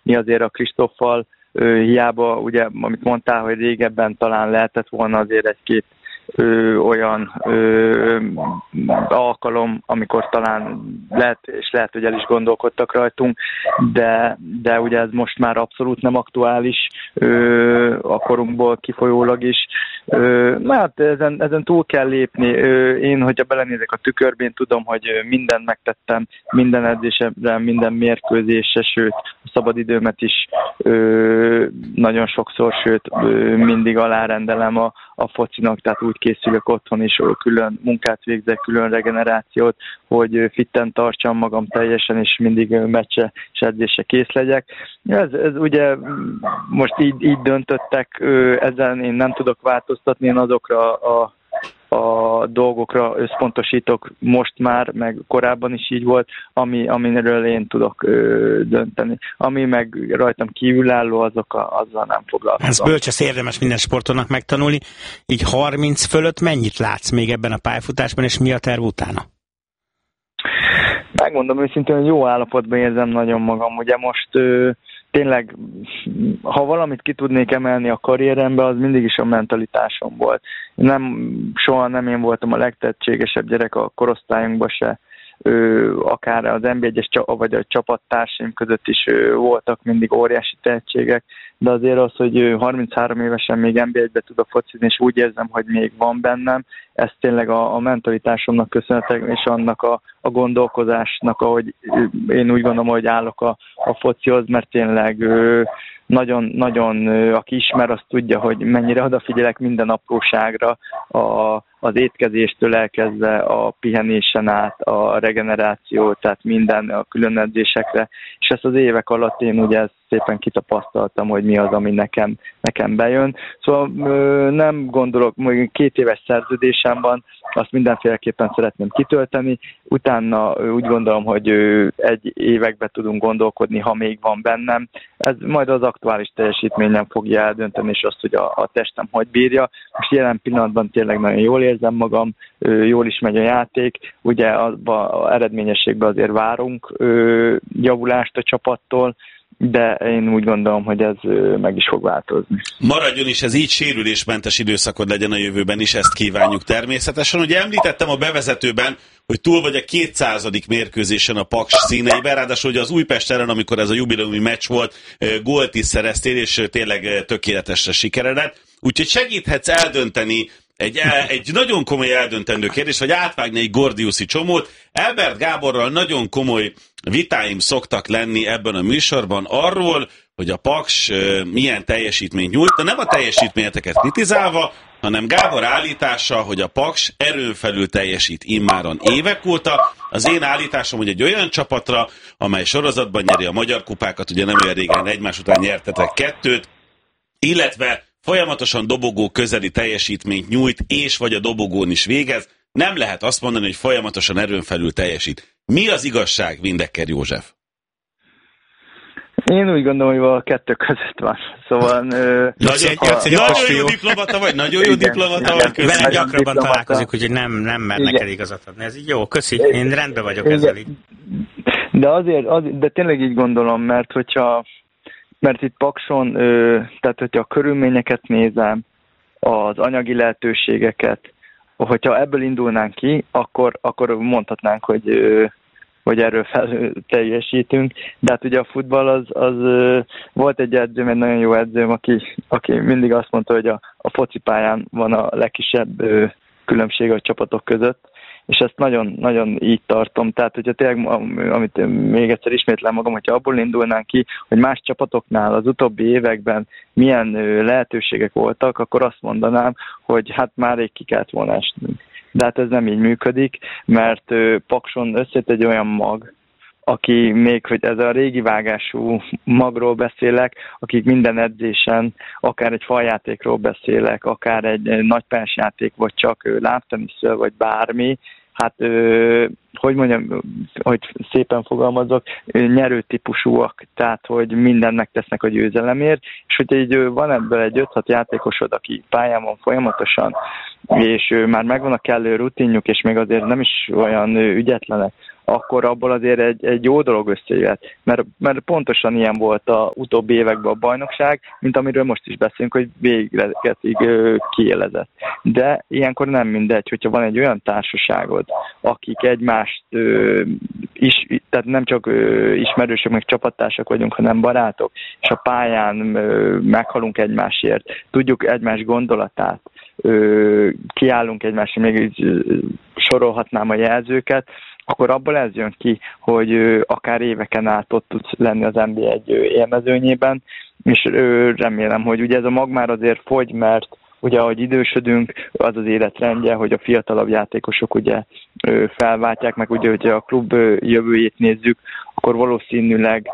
mi azért a Kristóffal hiába, ugye, amit mondtál, hogy régebben talán lehetett volna azért egy-két olyan alkalom, amikor talán lehet, hogy el is gondolkodtak rajtunk, de ugye ez most már abszolút nem aktuális a korunkból kifolyólag is. Hát ezen túl kell lépni. Én, hogyha belenézek a tükörbe, én tudom, hogy mindent megtettem, minden edzésemre, minden mérkőzésre, sőt, a szabadidőmet is nagyon sokszor, sőt, mindig alárendelem a focinak, tehát úgy készülök otthon is, külön munkát végzek, külön regenerációt, hogy fitten tartsam magam teljesen, és mindig meccse és edzésre kész legyek. Ez ugye most így döntöttek, ezen én nem tudok változtatni, én azokra a dolgokra összpontosítok most már, meg korábban is így volt, amiről én tudok dönteni. Ami meg rajtam kívülálló, azzal nem foglalkozom. Ez bölcsesz, érdemes minden sportolnak megtanulni. Így 30 fölött mennyit látsz még ebben a pályafutásban, és mi a terv utána? Megmondom őszintén, hogy jó állapotban érzem nagyon magam. Ugye most tényleg, ha valamit ki tudnék emelni a karrierembe, az mindig is a mentalitásom volt. Soha nem én voltam a legtehetségesebb gyerek a korosztályunkban se, akár az NB1-es vagy a csapattársaim között is voltak mindig óriási tehetségek, de azért az, hogy 33 évesen még NB1-be tudok focizni, és úgy érzem, hogy még van bennem, ez tényleg a mentalitásomnak köszönhetek, és annak a gondolkozásnak, ahogy én úgy gondolom, hogy állok a focihoz, mert tényleg nagyon, aki ismer, azt tudja, hogy mennyire odafigyelek minden apróságra, az étkezéstől elkezdve a pihenésen át, a regeneráció, tehát minden a külön edzésekre, és ezt az évek alatt én ugye ezt szépen kitapasztaltam, hogy mi az, ami nekem bejön. Szóval nem gondolok, mondjuk 2 éves szerződésem van, azt mindenféleképpen szeretném kitölteni, utána úgy gondolom, hogy egy évekbe tudunk gondolkodni, ha még van bennem. Ez majd az aktuális teljesítményem fogja eldönteni, és azt, hogy a testem hogy bírja. Most jelen pillanatban tényleg nagyon jól érzem magam, jól is megy a játék, ugye az eredményességben azért várunk javulást a csapattól, de én úgy gondolom, hogy ez meg is fog változni. Maradjon is ez így, sérülésmentes időszakod legyen a jövőben is, ezt kívánjuk természetesen. Ugye említettem a bevezetőben, hogy túl vagy a 200. mérkőzésen a Paks színeiben, ráadásul ugye az Újpest ellen, amikor ez a jubileumi meccs volt, gólt is szereztél, és tényleg tökéletesre sikeredett. Úgyhogy segíthetsz eldönteni egy nagyon komoly eldöntendő kérdés, vagy átvágni egy gordiuszi csomót. Elbert Gáborral nagyon komoly vitáim szoktak lenni ebben a műsorban arról, hogy a Paks milyen teljesítményt nyújt, de nem a teljesítményeteket kritizálva, hanem Gábor állítása, hogy a Paks erőn felül teljesít immáron évek óta. Az én állításom, hogy egy olyan csapatra, amely sorozatban nyeri a magyar kupákat, ugye nem olyan régen egymás után nyertetek 2, illetve folyamatosan dobogó közeli teljesítményt nyújt, és vagy a dobogón is végez, nem lehet azt mondani, hogy folyamatosan erőn felül teljesít. Mi az igazság, Windecker József? Én úgy gondolom, hogy a 2 között van. Szóval... Nagyon jó diplomata vagy, nagyon jó diplomata vagy. Velem gyakrabban találkozik, úgyhogy nem mer neked igazat adni. Ez így jó, köszi, én rendben vagyok ezzel így. De tényleg így gondolom, mert itt Pakson, tehát hogyha a körülményeket nézem, az anyagi lehetőségeket, hogyha ebből indulnánk ki, akkor mondhatnánk, hogy erről fel teljesítünk. De hát ugye a futball az volt egy edzőm, egy nagyon jó edzőm, aki mindig azt mondta, hogy a focipályán van a legkisebb különbség a csapatok között, és ezt nagyon így tartom. Tehát, hogyha tényleg, amit még egyszer ismétlem magam, hogyha abból indulnánk ki, hogy más csapatoknál az utóbbi években milyen lehetőségek voltak, akkor azt mondanám, hogy hát már rég ki kellett volna esnünk. De hát ez nem így működik, mert Pakson összejött egy olyan mag, aki még, hogy ez a régi vágású magról beszélek, akik minden edzésen, akár egy faljátékról beszélek, akár egy nagypályás játék, vagy csak lábteniszről, vagy bármi, hát, hogy mondjam, hogy szépen fogalmazok, nyerő típusúak, tehát, hogy mindent megtesznek a győzelemért, és hogyha így van ebből egy 5-6 játékosod, aki pályán van folyamatosan, és már megvan a kellő rutinjuk, és még azért nem is olyan ügyetlenek, akkor abból azért egy jó dolog összejöhet. Mert pontosan ilyen volt az utóbbi években a bajnokság, mint amiről most is beszélünk, hogy végletekig kiélezett. De ilyenkor nem mindegy, hogyha van egy olyan társaságod, akik egymást tehát nem csak ismerősök, meg csapattársak vagyunk, hanem barátok, és a pályán meghalunk egymásért, tudjuk egymás gondolatát, kiállunk egymásra, még így sorolhatnám a jelzőket, akkor abból ez jön ki, hogy akár éveken át ott tudsz lenni az NBA egy élmezőnyében, és remélem, hogy ugye ez a mag már azért fogy, mert ugye ahogy idősödünk, az az életrendje, hogy a fiatalabb játékosok ugye felváltják, meg ugye, hogyha a klub jövőjét nézzük, akkor valószínűleg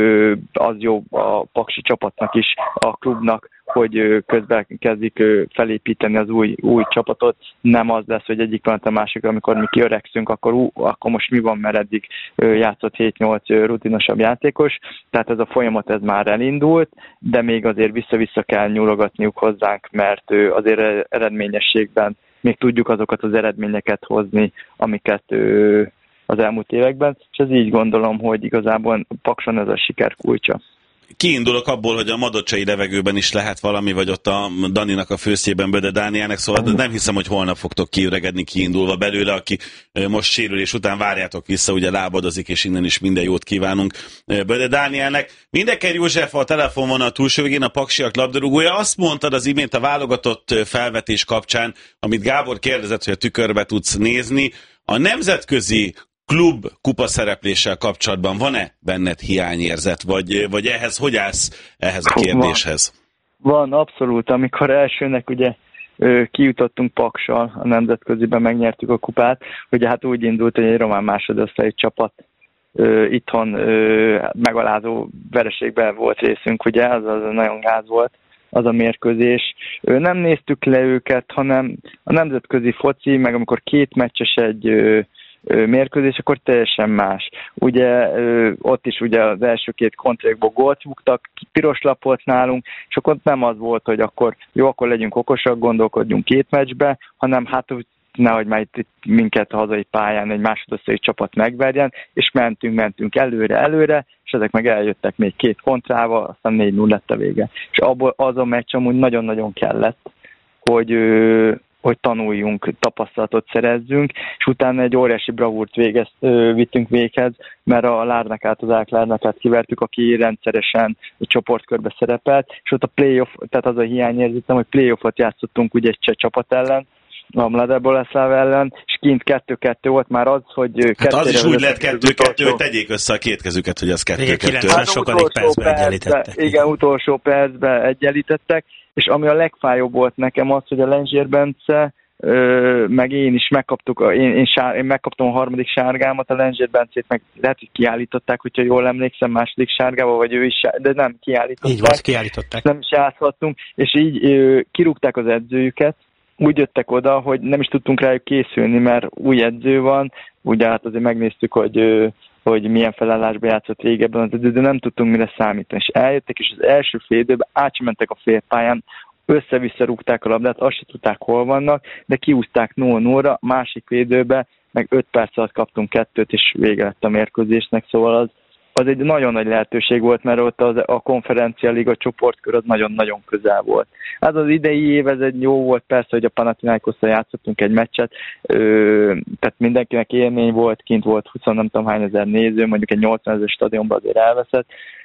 az jó a paksi csapatnak is, a klubnak, hogy közben kezdik felépíteni az új csapatot. Nem az lesz, hogy egyik pillanat a másikra, amikor mi kiöregszünk, akkor most mi van, mert eddig játszott 7-8 rutinosabb játékos. Tehát ez a folyamat ez már elindult, de még azért vissza-vissza kell nyúlogatniuk hozzánk, mert azért eredményességben még tudjuk azokat az eredményeket hozni, amiket az elmúlt években, és ez így gondolom, hogy igazából Pakson ez a siker kulcsa. Kiindulok abból, hogy a madocsai levegőben is lehet valami, vagy ott a Daninak a főszében Böde Dánielnek, szóval nem hiszem, hogy holnap fogtok kiüregedni kiindulva belőle, aki most sérülés után várjátok vissza, ugye lábadozik, és innen is minden jót kívánunk Böde Dánielnek. Mindenker József a telefonvonal túlsó végén, a Paksiak labdarúgója. Azt mondtad az imént a válogatott felvetés kapcsán, amit Gábor kérdezett, hogy a tükörbe tudsz nézni. A nemzetközi klub kupa szerepléssel kapcsolatban van-e benned hiányérzet, vagy ehhez hogy állsz ehhez a kérdéshez? Van, abszolút. Amikor elsőnek ugye kijutottunk Paksal, a nemzetköziben megnyertük a kupát, ugye hát úgy indult, hogy egy román másodosztályú csapat itthon megalázó vereségben volt részünk, ugye, az nagyon gáz volt az a mérkőzés. Nem néztük le őket, hanem a nemzetközi foci, meg amikor két meccses egy mérkőzés, akkor teljesen más. Ugye ott is ugye az első két kontraktból gólt rúgtak, piros lap volt nálunk, és akkor nem az volt, hogy akkor jó, akkor legyünk okosak, gondolkodjunk két meccsbe, hanem hát nehogy már itt minket a hazai pályán egy másodosztályú csapat megverjen, és mentünk előre, és ezek meg eljöttek még két kontrával, aztán 4-0 lett a vége. És abból az a meccs amúgy nagyon-nagyon kellett, hogy tanuljunk, tapasztalatot szerezzünk, és utána egy óriási bravúrt vittünk véghez, mert a Lárnakát, az Lárnakát kivertük, aki rendszeresen a csoportkörbe szerepelt, és ott a playoff, tehát az a hiányérzetem, hogy playoffot játszottunk ugye egy cseh csapat ellen, a Mladá Boleslav ellen, és kint 2-2 volt már az, hogy... Hát az is úgy lett 2-2, hogy tegyék össze a két kezüket, hogy az 2-2. 90 sokadik percben egyenlítettek. Igen, utolsó percben egyenlítettek, és ami a legfájóbb volt nekem az, hogy a Lenzsér Bence, meg én is megkaptuk, én megkaptam a harmadik sárgámat, a Lenzsér Bencét meg lehet, hogy kiállították, hogyha jól emlékszem, második sárgába, vagy ő is, de nem kiállították. Így volt, kiállították. Nem is játszhattunk, és így kirúgták az edzőjüket, úgy jöttek oda, hogy nem is tudtunk rájuk készülni, mert új edző van, ugye hát azért megnéztük, hogy milyen felállásban játszott régebben az edző, de nem tudtunk mire számítani. És eljöttek, és az első fél időben átmentek a félpályán, össze-vissza rúgták a labdát, azt se tudták, hol vannak, de kiúzták 0-0-ra, másik fél időben, meg 5 perc alatt kaptunk 2-t, és vége lett a mérkőzésnek, szóval az egy nagyon nagy lehetőség volt, mert ott a konferencia liga csoportkör az nagyon-nagyon közel volt. Hát az idei év ez egy jó volt, persze, hogy a Panathinaikosszal játszottunk egy meccset, tehát mindenkinek élmény volt, kint volt 20 nem tudom hány ezer néző, mondjuk egy 80 ezer stadionban azért elveszett,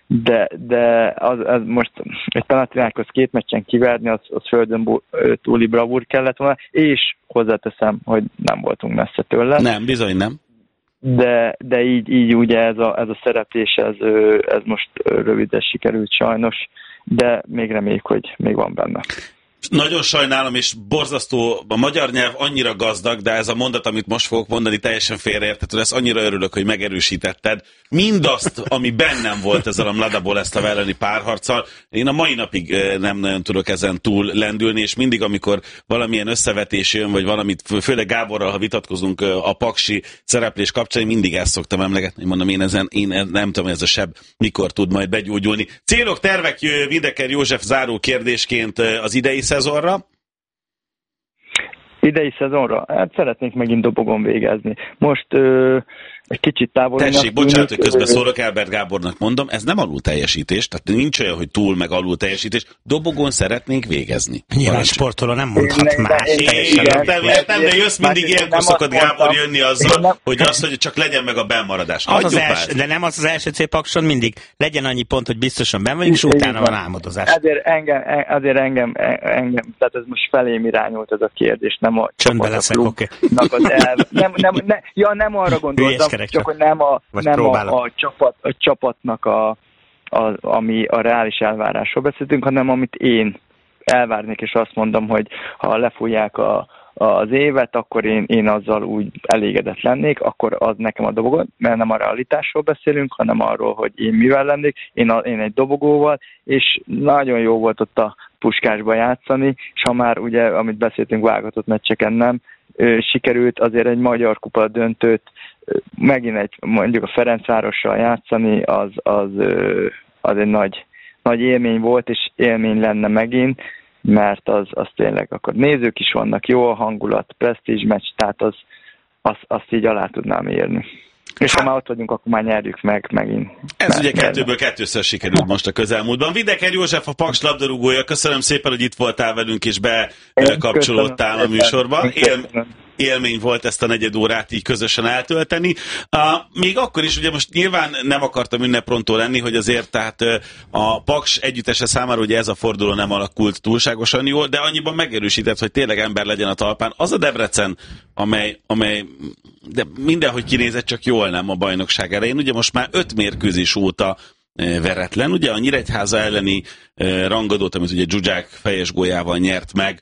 de az most egy Panathinaikos két meccsen kiverni, az földön túli bravúr kellett volna, és hozzáteszem, hogy nem voltunk messze tőle. Nem, bizony nem. De így ugye ez a szereplés, ez most röviden sikerült sajnos, de még reméljük, hogy még van benne. Nagyon sajnálom, és borzasztó, a magyar nyelv annyira gazdag, de ez a mondat, amit most fogok mondani, teljesen félreérthető lesz. Annyira örülök, hogy megerősítetted mindazt, ami bennem volt ezzel a Mladá Boleslav elleni párharccal. Én a mai napig nem nagyon tudok ezen túl lendülni, és mindig, amikor valamilyen összevetés jön, vagy valamit, főleg Gáborral, ha vitatkozunk a paksi szereplés kapcsán, mindig ezt szoktam emlegetni, mondom, én nem tudom, ez a seb mikor tud majd begyógyulni. Célok, tervek, Mindenker József záró kérdésként az idei szezonra? Idei szezonra? Hát szeretnék megint dobogon végezni. Most egy kicsit távolodnak. Tessék, bocsánat, hogy közbeszólok, Elbert Gábornak mondom, ez nem alul teljesítés, tehát nincs olyan, hogy túl meg alul teljesítés, dobogon szeretnénk végezni. Nyilván sportoló nem mondhat más. Nem, de jössz mindig ilyenkor szokott Gábor jönni azzal, hogy csak legyen meg a bennmaradás. De nem az első cél Pakson mindig legyen annyi pont, hogy biztosan benn vagyunk, és utána van álmodozás. Azért engem, tehát ez most felém irányult ez a kérdés, nem a csöndbe leszek, oké. Nem arra gondoltam, csak hogy nem a csapatnak ami a reális elvárásról beszéltünk, hanem amit én elvárnék, és azt mondom, hogy ha lefújják az évet, akkor én azzal úgy elégedett lennék, akkor az nekem a dobogó, mert nem a realitásról beszélünk, hanem arról, hogy én mivel lennék, én egy dobogóval, és nagyon jó volt ott a Puskásba játszani, és ha már ugye, amit beszéltünk, válogatott meccseken nem sikerült azért egy magyar kupa döntőt megint mondjuk a Ferencvárossal játszani, az egy nagy élmény volt, és élmény lenne megint, mert az tényleg akkor nézők is vannak, jó a hangulat, presztízs meccs, tehát azt így alá tudnám írni. És ha már ott vagyunk, akkor már nyerjük meg megint. Ez ugye 2-ből 2-ször sikerült most a közelmúltban. Videker József, a Paks labdarúgója, köszönöm szépen, hogy itt voltál velünk, és bekapcsolódtál a műsorba. Élmény volt ezt a negyed órát így közösen eltölteni. Még akkor is, ugye most nyilván nem akartam ünneprontó lenni, hogy azért tehát a Paks együttese számára ugye ez a forduló nem alakult túlságosan jól, de annyiban megerősített, hogy tényleg ember legyen a talpán. Az a Debrecen, amely de mindenhogy kinézett, csak jól nem a bajnokság elején. Ugye most már 5 mérkőzés óta veretlen. Ugye a Nyíregyháza elleni rangadót, amit ugye Zsuzsák fejes góljával nyert meg,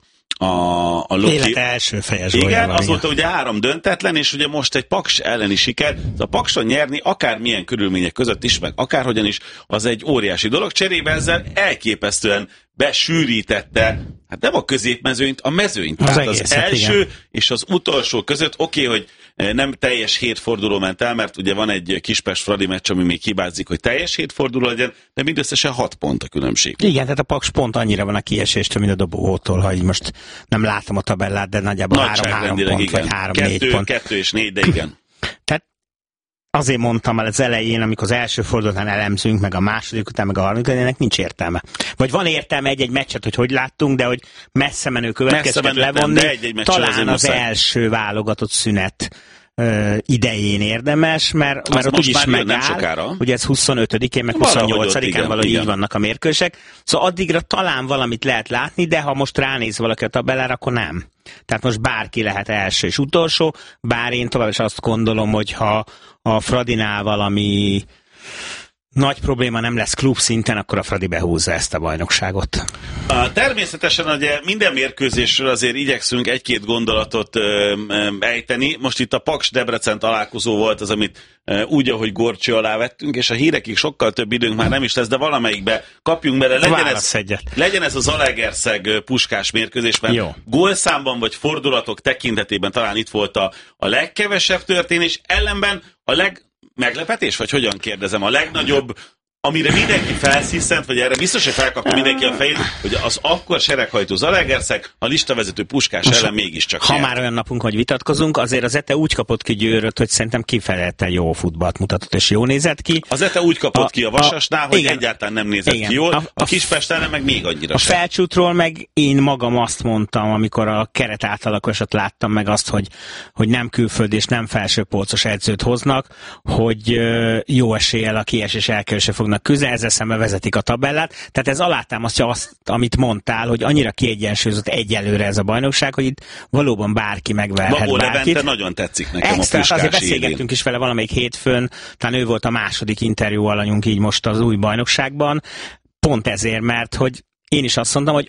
a Loki. Élete első fejes góljával. Igen, az volt ugye 3 döntetlen, és ugye most egy Paks elleni siker. A Pakson nyerni akármilyen körülmények között is, meg akárhogyan is, az egy óriási dolog. Cserébe ezzel elképesztően besűrítette, hát nem a középmezőnyt, a mezőnyt. Tehát az első igen. És az utolsó között hogy nem teljes 7 forduló ment el, mert ugye van egy Kispest-Fradi meccs, ami még hibázik, hogy teljes 7 forduló legyen, de mindösszesen 6 pont a különbség. Igen, tehát a Paks pont annyira van a kieséstől, mint a dobogótól, ha így most nem látom a tabellát, de nagyjából 3-3 pont, igen. Vagy 3-4 pont. 2 és 4, de igen. Tehát azért mondtam el az elején, amikor az első fordulótán elemzünk, meg a második után, meg a harmadik, ennek nincs értelme. Vagy van értelme egy meccset, hogy láttunk, de hogy messze menő következtetést levonni, talán az első válogatott szünet idején érdemes, mert ott úgyis megáll, ugye ez 25-én, meg 28-án valahogy így vannak a mérkőzések. Szóval addigra talán valamit lehet látni, de ha most ránéz valaki a tabellára, akkor nem. Tehát most bárki lehet első és utolsó, bár én tovább is azt gondolom, hogy ha a Fradinál valami nagy probléma nem lesz klub szinten, akkor a Fradi behúzza ezt a bajnokságot. Természetesen ugye minden mérkőzésről azért igyekszünk 1-2 gondolatot ejteni. Most itt a Paks-Debrecen találkozó volt az, amit úgy, ahogy górcső alá vettünk, és a hírekig sokkal több időnk már nem is lesz, de valamelyikbe kapjunk bele. Legyen ez a Zalaegerszeg Puskás mérkőzés, mert gólszámban vagy fordulatok tekintetében talán itt volt a legkevesebb történés, ellenben meglepetés, vagy hogyan kérdezem, a legnagyobb, amire mindenki felsziszent, vagy erre biztos, hogy felkapta mindenki a fejét, hogy az akkor sereghajtó Zalaegerszeg a listavezető Puskás ellen mégiscsak ha már olyan napunk, hogy vitatkozunk, azért az ETE úgy kapott ki Győröt, hogy szerintem kifejezetten jó futballt mutatott, és jó nézett ki. Az ETE úgy kapott ki a Vasasnál, hogy egyáltalán nem nézett ki jól, a Kispest meg még annyira sem. A Felcsútról meg én magam azt mondtam, amikor a keret átalakulását láttam meg azt, hogy nem külföldi és nem felsőpolcos edzőt hoznak, hogy jó eséllyel a kiesés elkerülése fognak küzdeni, ezzel szemben vezetik a tabellát. Tehát ez alátámasztja azt, amit mondtál, hogy annyira kiegyensúlyozott egyelőre ez a bajnokság, hogy itt valóban bárki megverhet Babó bárkit. Levente nagyon tetszik nekem a Puskás azért beszélgettünk is vele valamelyik hétfőn, talán ő volt a második interjú alanyunk így most az új bajnokságban. Pont ezért, mert hogy én is azt mondom, hogy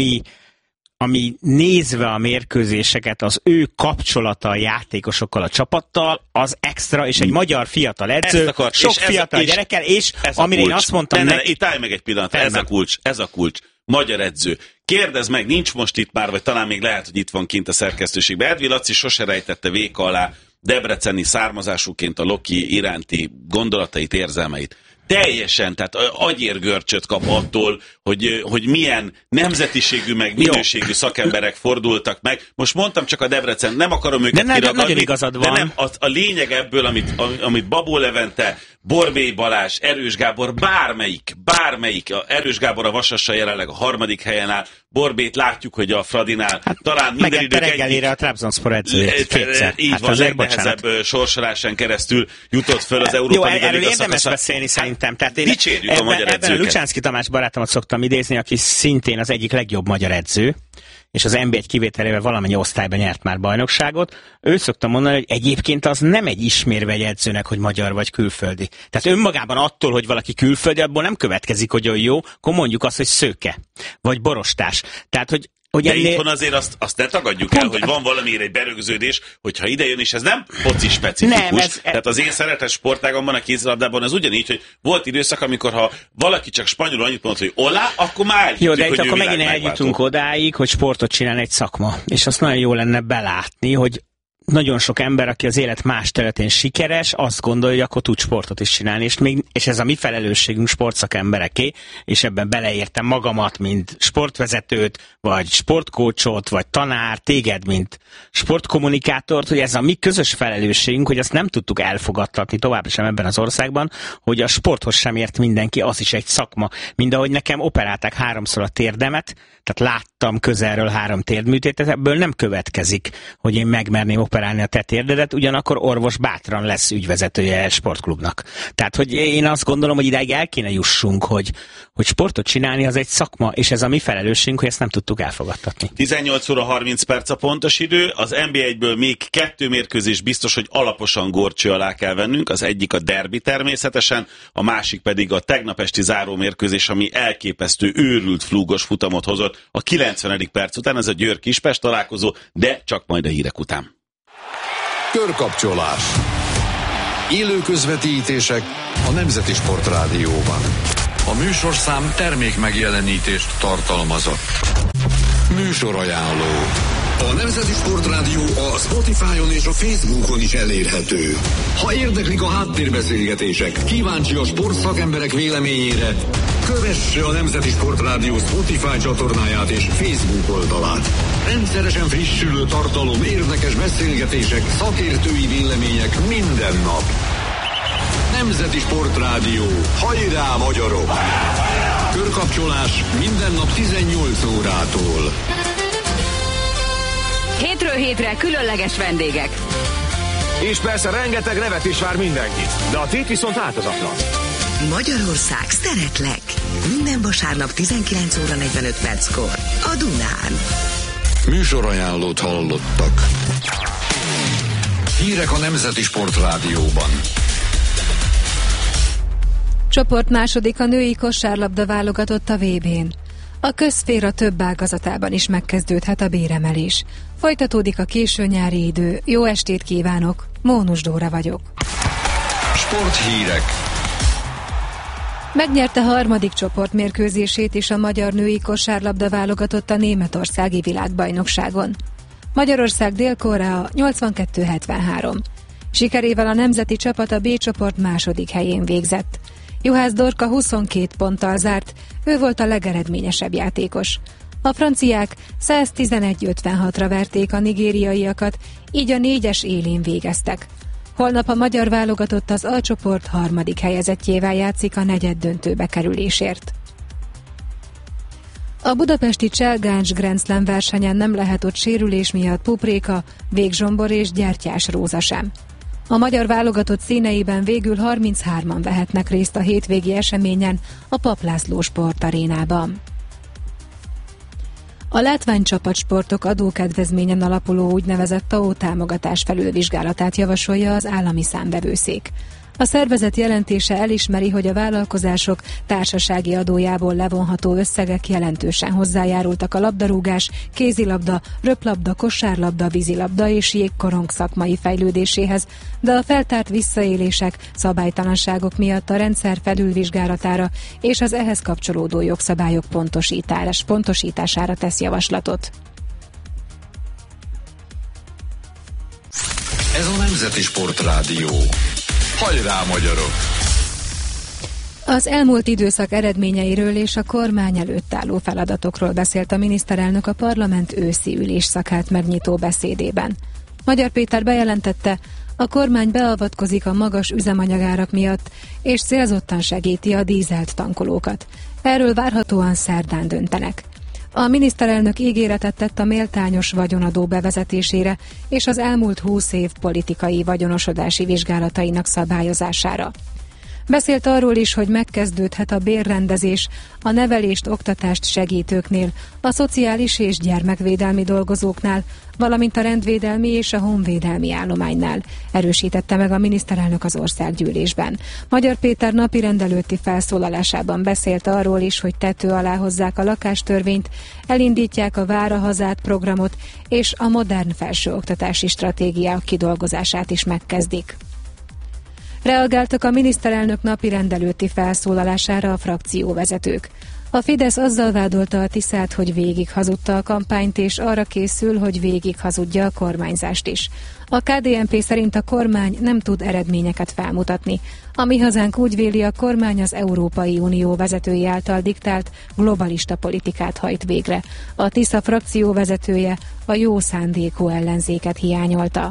ami nézve a mérkőzéseket, az ő kapcsolata a játékosokkal, a csapattal, az extra, és egy magyar fiatal edző, sok fiatal gyerekkel, és amire én azt mondtam... Itt állj meg egy pillanat, ez a kulcs. Magyar edző. Kérdezd meg, nincs most itt már, vagy talán még lehet, hogy itt van kint a szerkesztőségben. Edvi Laci sose rejtette véka alá debreceni származásúként a Loki iránti gondolatait, érzelmeit. teljesen, tehát agyérgörcsöt kap attól, hogy milyen nemzetiségű meg minőségű szakemberek fordultak meg. Most mondtam csak a Debrecen, nem akarom őket kiragadni, de nem, a lényeg ebből, amit Babó Levente, Borbély Balázs, Erős Gábor, bármelyik, Erős Gábor a Vasassal jelenleg a 3. helyen áll, Borbét látjuk, hogy a Fradinál talán minden idők reggelire a Trabzonspor edzőjét kétszer. Így van, legnehezebb sorsolásán keresztül jutott föl az Európa Liga erről érdemes beszélni szerintem. Tehát én dicsérjük a magyar edzőket. Ebben a Lucsánszky Tamás barátomat szoktam idézni, aki szintén az egyik legjobb magyar edző, és az NB1 kivételével valamennyi osztályban nyert már bajnokságot. Ő szokta mondani, hogy egyébként az nem egy ismérve egy edzőnek, hogy magyar vagy külföldi. Tehát önmagában attól, hogy valaki külföldi, abból nem következik, hogy olyan jó, akkor mondjuk azt, hogy szőke, vagy borostás. Tehát, hogy de ennél... itthon azért azt ne tagadjuk el, hogy van valamiért egy berögződés, hogyha idejön, és ez nem foci specifikus. Tehát az én szeretett sportágomban, a kézilabdában ez ugyanígy, hogy volt időszak, amikor ha valaki csak spanyolul annyit mondott, hogy olá, akkor már elhittük, jó, de itt akkor megint eljutunk odáig, hogy sportot csinál egy szakma. És azt nagyon jó lenne belátni, hogy nagyon sok ember, aki az élet más területén sikeres, azt gondolja, hogy akkor tud sportot is csinálni, és ez a mi felelősségünk sportszakembereké, és ebben beleértem magamat, mint sportvezetőt, vagy sportkócsot, vagy tanár, téged, mint sportkommunikátort, hogy ez a mi közös felelősségünk, hogy azt nem tudtuk elfogadtatni továbbra sem ebben az országban, hogy a sporthoz sem ért mindenki, az is egy szakma. Mind ahogy nekem operálták 3-szor a térdemet, tehát láttam közelről 3 térdműtétet, ebből nem következik, hogy én megmerném operálni a te térdedet, ugyanakkor orvos bátran lesz ügyvezetője a sportklubnak. Tehát, hogy én azt gondolom, hogy idáig el kéne jussunk, hogy sportot csinálni az egy szakma, és ez a mi felelősségünk, hogy ezt nem tudtuk elfogadtatni. 18 óra 30 perc a pontos idő, az NB1-ből még 2 mérkőzés biztos, hogy alaposan górcső alá kell vennünk, az egyik a derbi természetesen, a másik pedig a tegnap esti záró mérkőzés, ami elképesztő, őrült flúgos futamot hozott a 90. perc után, ez a Győr-Kispest találkozó, de csak majd a hírek után. Körkapcsolás. Élő közvetítések a Nemzeti Sportrádióban. A műsorszám termék megjelenítést tartalmazott. Műsorajánló. A Nemzeti Sportrádió a Spotify-on és a Facebookon is elérhető. Ha érdeklik a háttérbeszélgetések, kíváncsi a sportszakemberek véleményére, kövesse a Nemzeti Sportrádió Spotify csatornáját és Facebook oldalát. Rendszeresen frissülő tartalom, érdekes beszélgetések, szakértői vélemények minden nap. Nemzeti Sportrádió. Hajrá, magyarok! Körkapcsolás minden nap 18 órától. Hétről hétre különleges vendégek. És persze rengeteg nevet is vár mindenkit, de a tét viszont változatlan. Magyarország, szeretlek! Minden vasárnap 19 óra 45 perckor a Dunán. Műsorajánlót hallottak. Hírek a Nemzeti Sportrádióban. Csoport második a női kosárlabda válogatott a VB-n. A közszféra több ágazatában is megkezdődhet a béremelés. Folytatódik a késő nyári idő. Jó estét kívánok! Mónus Dóra vagyok. Sporthírek. Megnyerte harmadik csoportmérkőzését is a magyar női kosárlabda válogatott a németországi világbajnokságon. Magyarország Dél-Korea 82-73. Sikerével a nemzeti csapat a B csoport második helyén végzett. Juhász Dorka 22 ponttal zárt, ő volt a legeredményesebb játékos. A franciák 111-56-ra verték a nigériaiakat, így a 4-es élén végeztek. Holnap a magyar válogatott az A csoport harmadik helyezettjével játszik a negyeddöntőbe kerülésért. A budapesti Cselgáncs Grand Slam versenyen nem lehet ott sérülés miatt Pupréka, Végzsombor és Gyertyás Róza sem. A magyar válogatott színeiben végül 33-an vehetnek részt a hétvégi eseményen a Papp László Sportarénában. A látványcsapatsportok adókedvezményen alapuló úgynevezett TAO támogatás felülvizsgálatát javasolja az állami számvevőszék. A szervezet jelentése elismeri, hogy a vállalkozások társasági adójából levonható összegek jelentősen hozzájárultak a labdarúgás, kézilabda, röplabda, kosárlabda, vízilabda és jégkorong szakmai fejlődéséhez, de a feltárt visszaélések, szabálytalanságok miatt a rendszer felülvizsgálatára és az ehhez kapcsolódó jogszabályok pontosítására tesz javaslatot. Ez a Nemzeti Sportrádió. Hajrá, magyarok! Az elmúlt időszak eredményeiről és a kormány előtt álló feladatokról beszélt a miniszterelnök a parlament őszi ülésszakát megnyitó beszédében. Magyar Péter bejelentette, a kormány beavatkozik a magas üzemanyagárak miatt, és célzottan segíti a dízelt tankolókat. Erről várhatóan szerdán döntenek. A miniszterelnök ígéretet tett a méltányos vagyonadó bevezetésére és az elmúlt 20 év politikai vagyonosodási vizsgálatainak szabályozására. Beszélt arról is, hogy megkezdődhet a bérrendezés a nevelést, oktatást segítőknél, a szociális és gyermekvédelmi dolgozóknál, valamint a rendvédelmi és a honvédelmi állománynál, erősítette meg a miniszterelnök az országgyűlésben. Magyar Péter napirend előtti felszólalásában beszélt arról is, hogy tető alá hozzák a lakástörvényt, elindítják a Vár a hazát programot, és a modern felsőoktatási stratégia kidolgozását is megkezdik. Reagáltak a miniszterelnök napirend előtti felszólalására a frakcióvezetők. A Fidesz azzal vádolta a Tiszát, hogy végig hazudta a kampányt, és arra készül, hogy végig hazudja a kormányzást is. A KDNP szerint a kormány nem tud eredményeket felmutatni. A Mi Hazánk úgy véli, a kormány az Európai Unió vezetői által diktált globalista politikát hajt végre. A Tisza frakcióvezetője a jó szándékú ellenzéket hiányolta.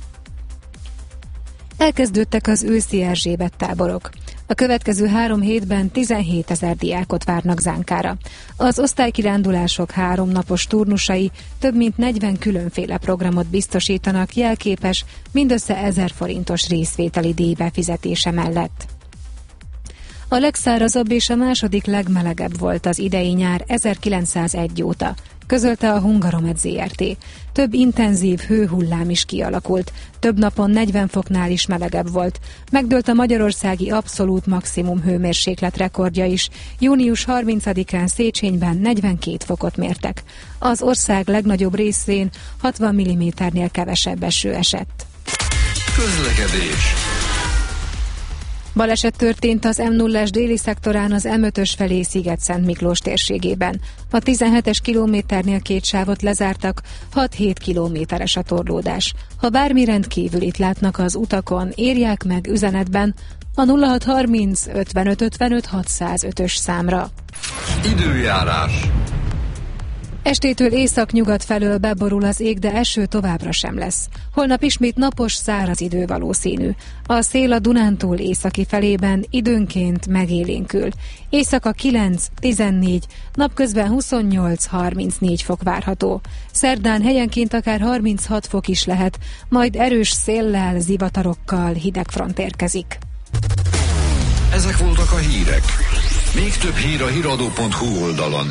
Elkezdődtek az őszi Erzsébet táborok. A következő 3 hétben 17 000 diákot várnak Zánkára. Az osztálykirándulások 3 napos turnusai több mint 40 különféle programot biztosítanak jelképes, mindössze 1000 forintos részvételi díj befizetése mellett. A legszárazabb és a második legmelegebb volt az idei nyár 1901 óta, közölte a Hungaromed Zrt. Több intenzív hőhullám is kialakult, több napon 40 foknál is melegebb volt. Megdőlt a magyarországi abszolút maximum hőmérséklet rekordja is. Június 30-án Széchenyben 42 fokot mértek. Az ország legnagyobb részén 60 mm-nél kevesebb eső esett. Közlekedés. Baleset történt az M0-es déli szektorán az M5-ös felé Sziget-Szent Miklós térségében. A 17-es kilométernél 2 sávot lezártak, 6-7 kilométeres a torlódás. Ha bármi rendkívülit látnak az utakon, írják meg üzenetben a 0630 55 55 605-ös számra. Időjárás. Estétől észak-nyugat felől beborul az ég, de eső továbbra sem lesz. Holnap ismét napos, száraz idő valószínű. A szél a Dunántúl északi felében időnként megélénkül. Éjszaka 9-14, napközben 28-34 fok várható. Szerdán helyenként akár 36 fok is lehet, majd erős széllel, zivatarokkal hideg front érkezik. Ezek voltak a hírek. Még több hír a hiradó.hu oldalon.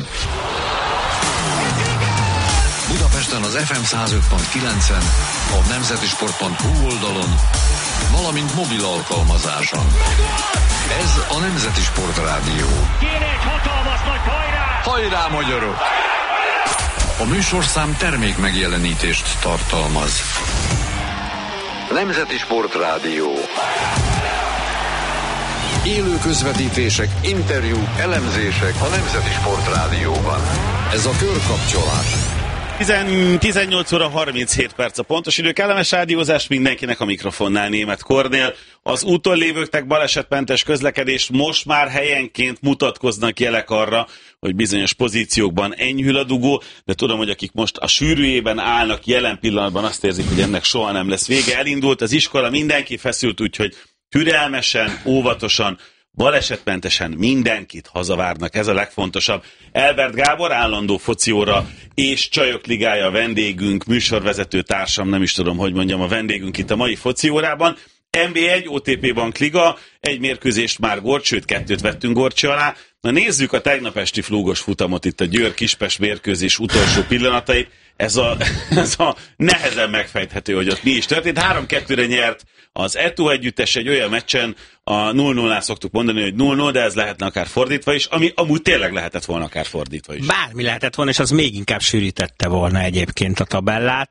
Budapesten az FM 105.9-en, a nemzetisport.hu oldalon, valamint mobil alkalmazáson. Ez a Nemzeti Sport Rádió. Kéne egy hatalmas nagy hajrá! Hajrá, magyarok! A műsorszám termék megjelenítést tartalmaz. Nemzeti Sport Rádió. Élő közvetítések, interjúk, elemzések a Nemzeti Sport Rádióban. Ez a körkapcsolás. 18 óra 37 perc a pontos idő. Kellemes rádiózást mindenkinek, a mikrofonnál Németh Kornél. Az úton lévőknek balesetmentes közlekedést, most már helyenként mutatkoznak jelek arra, hogy bizonyos pozíciókban enyhül a dugó, de tudom, hogy akik most a sűrűjében állnak jelen pillanatban, azt érzik, hogy ennek soha nem lesz vége. Elindult az iskola, mindenki feszült, úgyhogy türelmesen, óvatosan, balesetmentesen mindenkit hazavárnak, ez a legfontosabb. Elbert Gábor, állandó focióra és Csajok Ligája vendégünk, műsorvezető társam, nem is tudom, hogy mondjam, a vendégünk itt a mai focióórában. NB1, OTP Bank Liga, egy mérkőzést már Gorcs, sőt 2 vettünk Gorcsi alá. Na nézzük a tegnap esti flúgos futamot, itt a Győr-Kispest mérkőzés utolsó pillanatai. Ez a nehezen megfejthető, hogy ott mi is történt. 3-2-re nyert az Eto együttes egy olyan meccsen, a 0-0-nál szoktuk mondani, hogy 0-0, de ez lehetne akár fordítva is, ami amúgy tényleg lehetett volna akár fordítva is. Bármi lehetett volna, és az még inkább sűrítette volna egyébként a tabellát.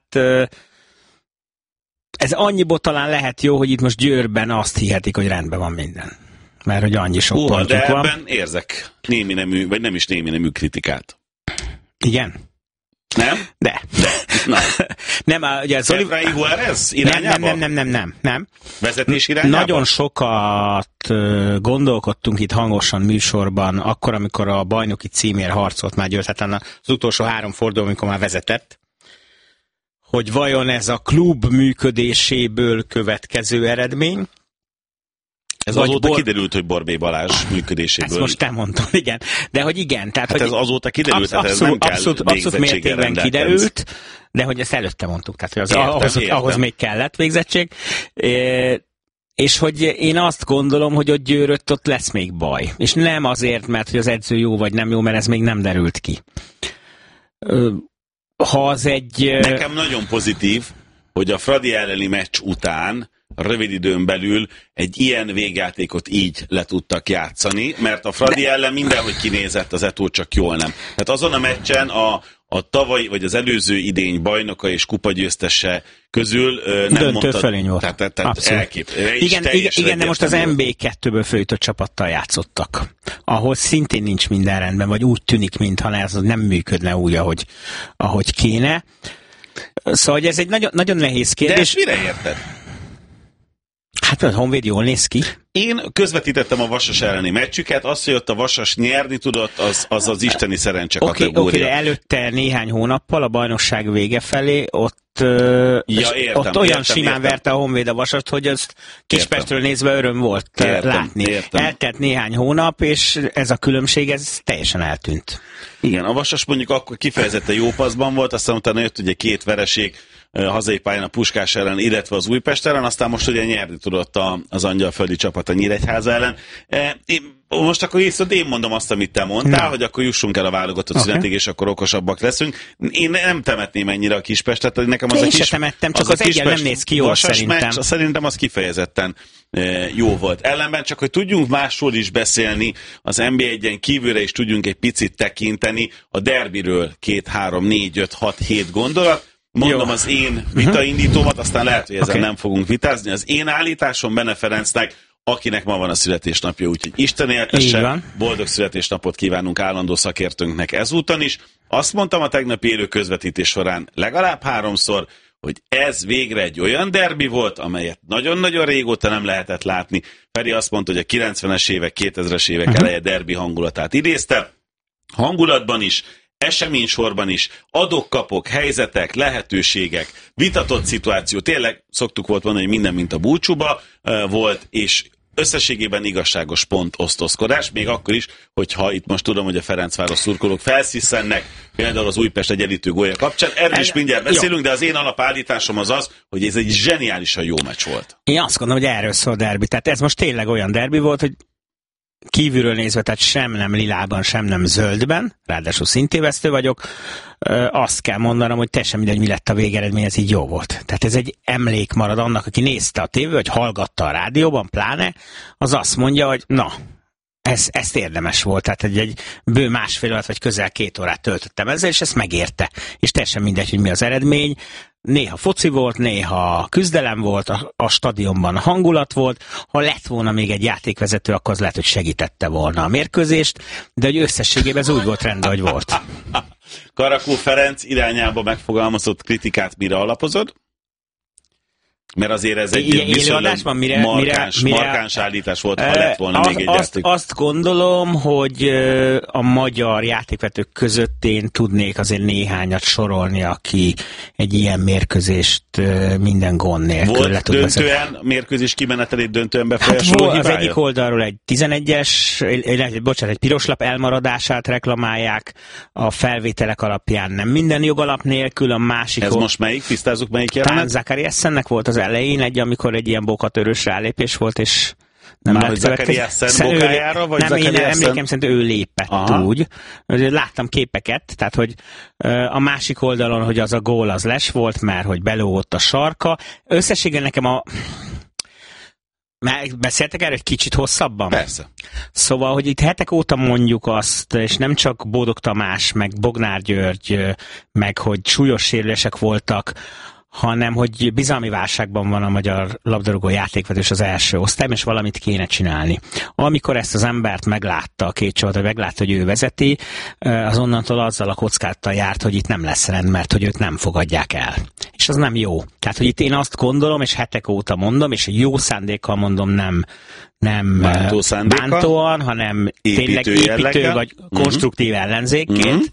Ez annyiból talán lehet jó, hogy itt most Győrben azt hihetik, hogy rendben van minden. Mert hogy annyi sok pontunk van. De ebben érzek némi nemű, vagy nem is némi nemű kritikát. Igen? Nem? De. Nem, ugye az Efraín Juárez irányába? Nem. Vezetés irányába? Nagyon sokat gondolkodtunk itt hangosan műsorban, akkor, amikor a bajnoki címért harcolt már győzhetlen az utolsó 3 forduló, amikor már vezetett, hogy vajon ez a klub működéséből következő eredmény. Ez azóta kiderült, hogy Borbély Balázs működéséből. Ezt most te mondtam, igen. De hogy igen. Tehát, hát hogy ez azóta kiderült, tehát ez nem kell abszolút mértékben kiderült, de hogy ezt előtte mondtuk, tehát hogy ahhoz még kellett végzettség. És hogy én azt gondolom, hogy ott Győrött ott lesz még baj. És nem azért, mert hogy az edző jó vagy nem jó, mert ez még nem derült ki. Ha az egy... Nekem nagyon pozitív, hogy a Fradi elleni meccs után rövid időn belül egy ilyen végjátékot így le tudtak játszani, mert a Fradi ellen mindenhogy kinézett, az Eto'o csak jól nem. Tehát azon a meccsen a tavaly vagy az előző idény bajnoka és kupagyőztese közül nem döntő fölény volt. Tehát elképesztő. Igen, de most az MB2-ből följutott csapattal játszottak, ahol szintén nincs minden rendben, vagy úgy tűnik, mintha ez nem működne úgy, ahogy kéne. Szóval ez egy nagyon, nagyon nehéz kérdés. De ezt mire érted? Hát a Honvéd jól néz ki. Én közvetítettem a Vasas elleni meccsüket, azt, hogy ott a Vasas nyerni tudott, az isteni szerencse kategória. Oké, de előtte néhány hónappal a bajnokság vége felé ott olyan simán verte a Honvéd a Vasast, hogy ezt Kispestről nézve öröm volt látni. Eltelt néhány hónap, és ez a különbség, ez teljesen eltűnt. Igen, a Vasas mondjuk akkor kifejezetten jó paszban volt, aztán utána jött ugye 2 vereség hazai pályán a Puskás ellen, illetve az Újpest ellen, aztán most ugye nyerni tudott az angyalföldi csapat a Nyíregyháza ellen. Most akkor viszont én mondom azt, amit te mondtál, hogy akkor jussunk el a válogatott szünetig, és akkor okosabbak leszünk. Én nem temetném ennyire a Kispestet, hogy nekem az én se temettem, csak az egyen nem néz ki jól szerintem. Meccs, szerintem az kifejezetten jó volt. Ellenben csak, hogy tudjunk másról is beszélni, az NB1-en kívülre is tudjunk egy picit tekinteni, a derbiről 2, 3, 4, 5, 6, 7 gondolat. Mondom az én vitaindítómat, aztán lehet, hogy ezen nem fogunk vitázni. Az én állításom Bene Ferencnek, akinek ma van a születésnapja, úgyhogy Isten éltesse, boldog születésnapot kívánunk állandó szakértőnknek ezúton is. Azt mondtam a tegnapi élő közvetítés során legalább 3-szor, hogy ez végre egy olyan derbi volt, amelyet nagyon-nagyon régóta nem lehetett látni. Feri azt mondta, hogy a 90-es évek, 2000-es évek eleje derbi hangulatát idézte. Hangulatban is, eseménysorban is, adok-kapok, helyzetek, lehetőségek, vitatott szituáció, tényleg szoktuk volt mondani, hogy minden, mint a búcsúba volt, és összességében igazságos pontosztozkodás, még akkor is, hogyha itt most tudom, hogy a Ferencváros szurkolók felsziszennek, például az Újpest egyenlítő gólya kapcsán. Erről is mindjárt beszélünk, de az én alapállításom az, hogy ez egy zseniálisan jó meccs volt. Én azt gondolom, hogy erről szól derbi. Tehát ez most tényleg olyan derbi volt, hogy kívülről nézve, tehát sem nem lilában, sem nem zöldben, ráadásul szintévesztő vagyok, azt kell mondanom, hogy teljesen mindegy, mi lett a végeredmény, ez így jó volt. Tehát ez egy emlék marad annak, aki nézte a tévé, vagy hallgatta a rádióban, pláne, az azt mondja, hogy na, ezt érdemes volt, tehát egy bő másfél órát, vagy közel 2 órát töltöttem ezzel, és ezt megérte. És teljesen mindegy, hogy mi az eredmény. Néha foci volt, néha küzdelem volt, a stadionban hangulat volt. Ha lett volna még egy játékvezető, akkor az lehet, hogy segítette volna a mérkőzést, de hogy összességében ez úgy volt rendben, hogy volt. Karakó Ferenc irányába megfogalmazott kritikát mire alapozod? Mert azért ez egy viszonylag markáns állítás volt, ha lett volna még egy játék. Azt gondolom, hogy a magyar játékvetők között én tudnék azért néhányat sorolni, aki egy ilyen mérkőzést minden gond nélkül le tud vezetni. Volt döntően, mérkőzés kimenetelét döntően befolyásoló hibája? Az egyik oldalról egy 11-es, egy piroslap elmaradását reklamálják, a felvételek alapján nem minden jogalap nélkül, a másik... Ez most melyik? Tisztázzuk, melyik jelenet? Talán Zakariasennek volt az elején amikor egy ilyen bókatörős rálépés volt, és nem lett Zakariasen bokájára, vagy Zakariasen? Én emlékem szerint ő lépett úgy. Láttam képeket, tehát hogy a másik oldalon, hogy az a gól az les volt, mert hogy belógott a sarka. Összességen nekem beszéltek erről egy kicsit hosszabban? Persze. Szóval, hogy itt hetek óta mondjuk azt, és nem csak Bódog Tamás, meg Bognár György, meg hogy súlyos sérülések voltak, hanem hogy bizalmi válságban van a magyar labdarúgó játékvezető az első osztályban, és valamit kéne csinálni. Amikor ezt az embert meglátta a két csapat, vagy meglátta, hogy ő vezeti, az onnantól azzal a kockáttal járt, hogy itt nem lesz rend, mert hogy őt nem fogadják el. És az nem jó. Tehát, hogy itt én azt gondolom, és hetek óta mondom, és jó szándékkal mondom, nem bántóan, hanem tényleg építő vagy konstruktív ellenzékként,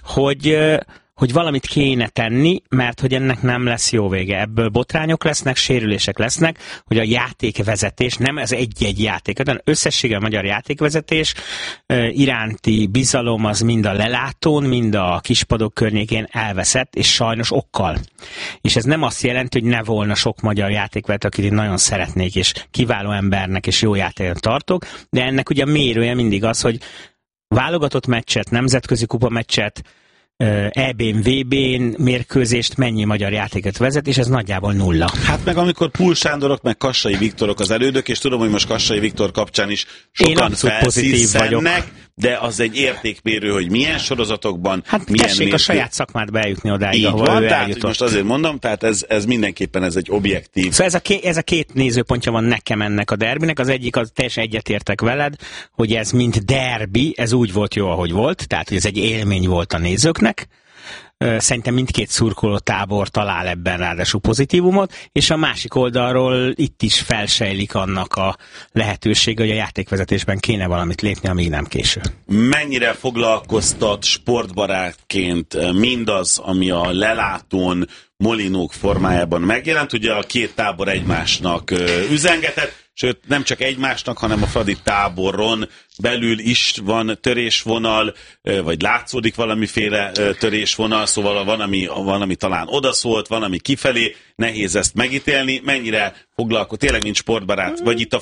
hogy valamit kéne tenni, mert hogy ennek nem lesz jó vége. Ebből botrányok lesznek, sérülések lesznek, hogy a játékvezetés, nem ez egy-egy játék, hanem összességgel a magyar játékvezetés iránti bizalom az mind a lelátón, mind a kispadok környékén elveszett, és sajnos okkal. És ez nem azt jelenti, hogy ne volna sok magyar játékvezető, akit én nagyon szeretnék, és kiváló embernek, és jó játékot tartok, de ennek ugye a mérője mindig az, hogy válogatott meccset, nemzetközi kupa meccset, EB-n, VB-n mérkőzést mennyi magyar játékot vezet, és ez nagyjából 0. Hát meg amikor Pul Sándorok, meg Kassai Viktorok az elődök, és tudom, hogy most Kassai Viktor kapcsán is sokan felszíszennek, de az egy értékmérő, hogy milyen sorozatokban, milyen tessék a saját szakmát beljutni odáig, ahol ő eljutott. Most azért mondom, tehát ez mindenképpen ez egy objektív. Szóval ez a két nézőpontja van nekem ennek a derbinek. Az egyik, az teljesen egyetértek veled, hogy ez mint derbi, ez úgy volt jó, ahogy volt, tehát hogy ez egy élmény volt a nézőknek. Szerintem mindkét szurkoló tábor talál ebben ráadásul pozitívumot, és a másik oldalról itt is felsejlik annak a lehetősége, hogy a játékvezetésben kéne valamit lépni, amíg nem késő. Mennyire foglalkoztat sportbarátként mindaz, ami a lelátón, molinók formájában megjelent? Ugye a két tábor egymásnak üzengetett, sőt nem csak egymásnak, hanem a Fradi táboron belül is van törésvonal, vagy látszódik valamiféle törésvonal, szóval van, ami talán odaszólt, van, ami kifelé, nehéz ezt megítélni. Mennyire foglalkozik, tényleg nincs sportbarát, vagy itt a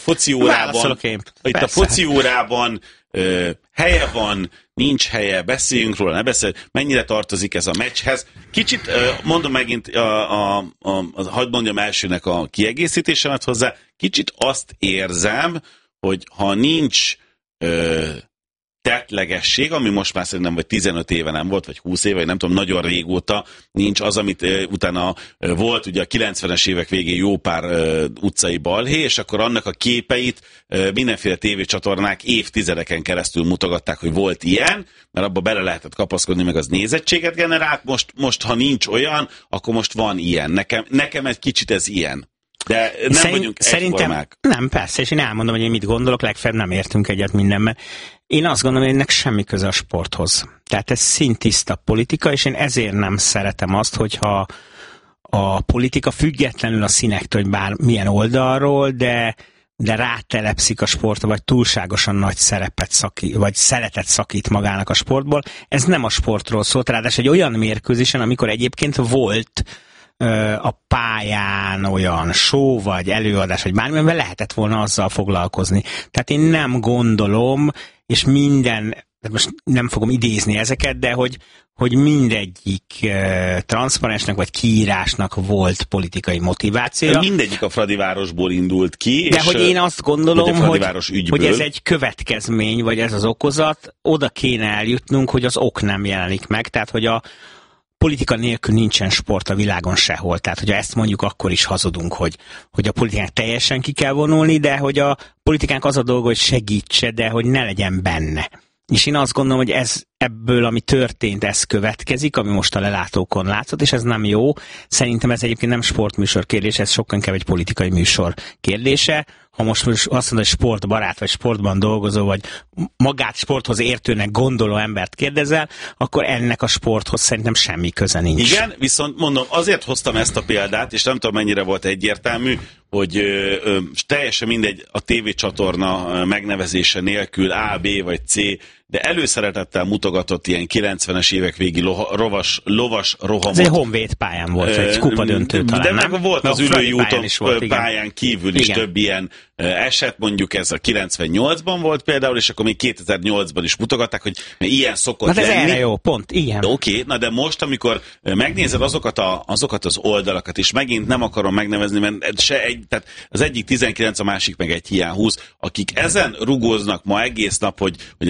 foci órában, helye van, nincs helye, beszéljünk róla, ne beszéljünk, mennyire tartozik ez a meccshez. Kicsit, mondom megint, hadd mondjam elsőnek a kiegészítésemet hozzá, kicsit azt érzem, hogy ha nincs tettlegesség, ami most már szerintem vagy 15 éve nem volt, vagy 20 éve, vagy nem tudom, nagyon régóta nincs az, amit utána volt ugye a 90-es évek végén jó pár utcai balhé, és akkor annak a képeit mindenféle tévécsatornák évtizedeken keresztül mutogatták, hogy volt ilyen, mert abba bele lehetett kapaszkodni, meg az nézettséget generált, most ha nincs olyan, akkor most van ilyen. Nekem egy kicsit ez ilyen. De nem vagyunk egyformák. Nem, persze, és én elmondom, hogy én mit gondolok, legfeljebb nem értünk egyet mindenben. Én azt gondolom, hogy ennek semmi köze a sporthoz. Tehát ez szintiszta politika, és én ezért nem szeretem azt, hogyha a politika függetlenül a színektől, hogy bár milyen oldalról, de rátelepszik a sportra, vagy túlságosan nagy vagy szeretet szakít magának a sportból. Ez nem a sportról szólt, ráadásul egy olyan mérkőzésen, amikor egyébként volt a pályán olyan show, vagy előadás, vagy bármilyen, lehetett volna azzal foglalkozni. Tehát én nem gondolom, és most nem fogom idézni ezeket, de hogy mindegyik transzparensnek vagy kiírásnak volt politikai motivációja. Mindegyik a Fradivárosból indult ki. De hogy én azt gondolom, hogy ez egy következmény, vagy ez az okozat, oda kéne eljutnunk, hogy az ok nem jelenik meg. Tehát, hogy a politika nélkül nincsen sport a világon sehol. Tehát, hogyha ezt mondjuk, akkor is hazudunk, hogy a politikánk teljesen ki kell vonulni, de hogy a politikánk az a dolga, hogy segítse, de hogy ne legyen benne. És én azt gondolom, hogy ebből, ami történt, ez következik, ami most a lelátókon látszott, és ez nem jó. Szerintem ez egyébként nem sportműsor kérdése, ez sokkal inkább egy politikai műsor kérdése. Ha most azt mondod, hogy sportbarát, vagy sportban dolgozó, vagy magát sporthoz értőnek gondoló embert kérdezel, akkor ennek a sporthoz szerintem semmi köze nincs. Igen, viszont mondom, azért hoztam ezt a példát, és nem tudom mennyire volt egyértelmű, hogy teljesen mindegy a tévécsatorna megnevezése nélkül A, B vagy C, de előszeretettel mutogatott ilyen 90-es évek végi lovas rohamot. Ez egy Honvéd pályán volt, egy kupadöntő talán, de nem? Meg volt az Ülői úton pályán kívül is igen. Több ilyen eset, mondjuk ez a 98-ban volt például, és akkor még 2008-ban is mutogatták, hogy ilyen szokott lenni. Ez erre jó, pont, ilyen. Oké, na de most, amikor megnézed azokat az oldalakat, és megint nem akarom megnevezni, mert tehát az egyik 19, a másik meg egy hiány 20, akik ezen rugóznak ma egész nap, hogy az egyik azt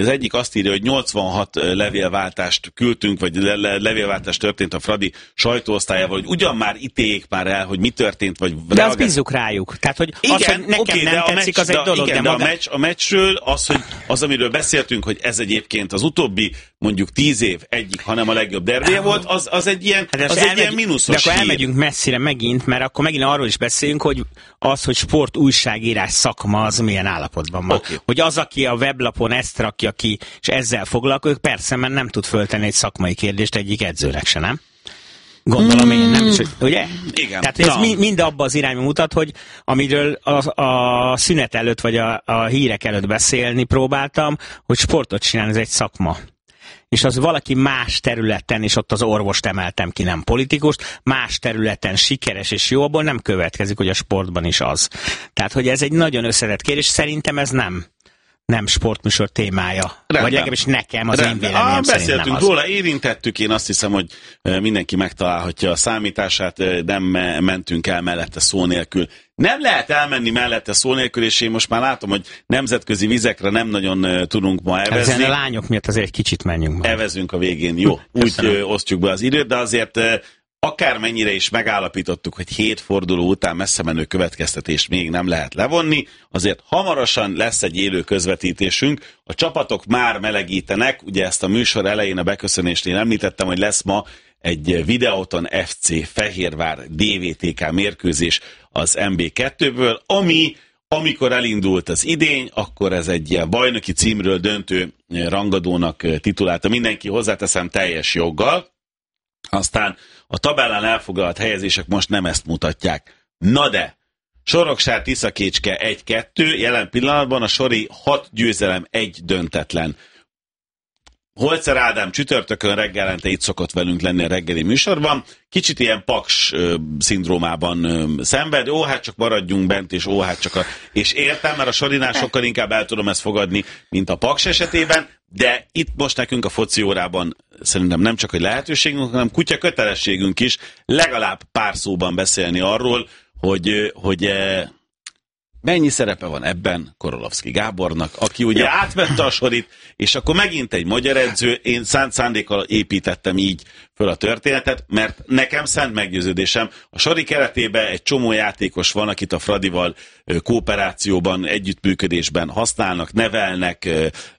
azt írja, hogy 86 levélváltást küldtünk, vagy levélváltás történt a Fradi sajtóosztályával, hogy ugyan már ítéljék már el, hogy mi történt, vagy de azt bízzuk rájuk. Tehát, hogy igen, az, hogy nekem nem tetszik, az egy dolog. Igen, de a meccsről az, amiről beszéltünk, hogy ez egyébként az utóbbi mondjuk 10 év egyik, hanem a legjobb derbije volt, az egy ilyen, ilyen mínuszos de akkor elmegyünk messzire megint, mert akkor megint arról is beszélünk, hogy sport újságírás szakma az milyen állapotban van. Okay. Hogy az, aki a weblapon ezt rakja ki, és ezzel foglalkozik, persze, mert nem tud föltenni egy szakmai kérdést egyik edzőnek se, nem? Gondolom én, nem is, ugye? Igen. Tehát ez mind abba az irányba mutat, hogy amiről a szünet előtt, vagy a hírek előtt beszélni próbáltam, hogy sportot csinálni, ez egy szakma. És az valaki más területen, és ott az orvost emeltem ki, nem politikust, más területen sikeres és jó, abból nem következik, hogy a sportban is az. Tehát, hogy ez egy nagyon összetett kérdés, szerintem ez nem sportműsor témája. Rendben. Vagy legalábbis nekem, az én véleményem szerint nem az. Róla, érintettük, én azt hiszem, hogy mindenki megtalálhatja a számítását, nem mentünk el mellette szó nélkül. Nem lehet elmenni mellette szó nélkül, és én most már látom, hogy nemzetközi vizekre nem nagyon tudunk ma evezni. Ezen a lányok miatt azért egy kicsit menjünk majd. Evezünk a végén, jó. Úgy osztjuk be az időt, de azért akármennyire is megállapítottuk, hogy 7 forduló után messze menő következtetést még nem lehet levonni, azért hamarosan lesz egy élő közvetítésünk. A csapatok már melegítenek, ugye ezt a műsor elején a beköszönésnél említettem, hogy lesz ma egy Videoton FC Fehérvár DVTK mérkőzés az MB2-ből, amikor elindult az idény, akkor ez egy ilyen bajnoki címről döntő rangadónak titulálta mindenki, hozzáteszem teljes joggal. Aztán a tabellán elfoglalt helyezések most nem ezt mutatják. Na de, Soroksár Tiszakécske 1-2, jelen pillanatban a Sori 6 győzelem, 1 döntetlen. Holzer Ádám csütörtökön reggelente itt szokott velünk lenni a reggeli műsorban. Kicsit ilyen Paks szindrómában szenved, hát csak maradjunk bent, és hát csak és értem, mert a Sorinál sokkal inkább el tudom ezt fogadni, mint a Paks esetében, de itt most nekünk a foci órában szerintem nem csak egy lehetőségünk, hanem kutya kötelességünk is legalább pár szóban beszélni arról, hogy mennyi szerepe van ebben Korolovszki Gábornak, aki ugye átvette a Sorit, és akkor megint egy magyar edző, én szándékkal építettem így föl a történetet, mert nekem szánt meggyőződésem, a Sori keretében egy csomó játékos van, akit a Fradival kooperációban, együttműködésben használnak, nevelnek,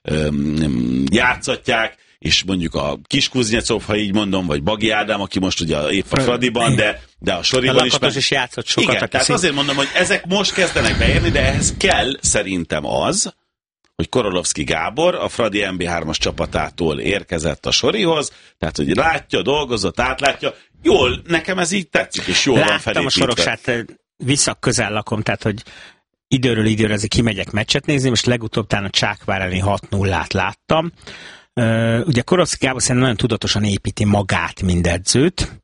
játszatják, és mondjuk a Kis Kuznyecov, ha így mondom, vagy Bagi Ádám, aki most ugye épp a Fradiban, de a Soriban is játszott sokat. Igen, tehát azért mondom, hogy ezek most kezdenek beérni, de ehhez kell szerintem az, hogy Korolovszki Gábor a Fradi MB3-as csapatától érkezett a Sorihoz, tehát hogy látja, dolgozott, átlátja. Jól, nekem ez így tetszik, és jól van felépítve. Láttam a Soroksát, vissza közel lakom, tehát hogy időről időre azért kimegyek meccset nézni, most legutóbb talán a Csákvár elleni 6-0-át láttam. Ugye Korolovszki Gábor szerintem nagyon tudatosan építi magát, mint edzőt.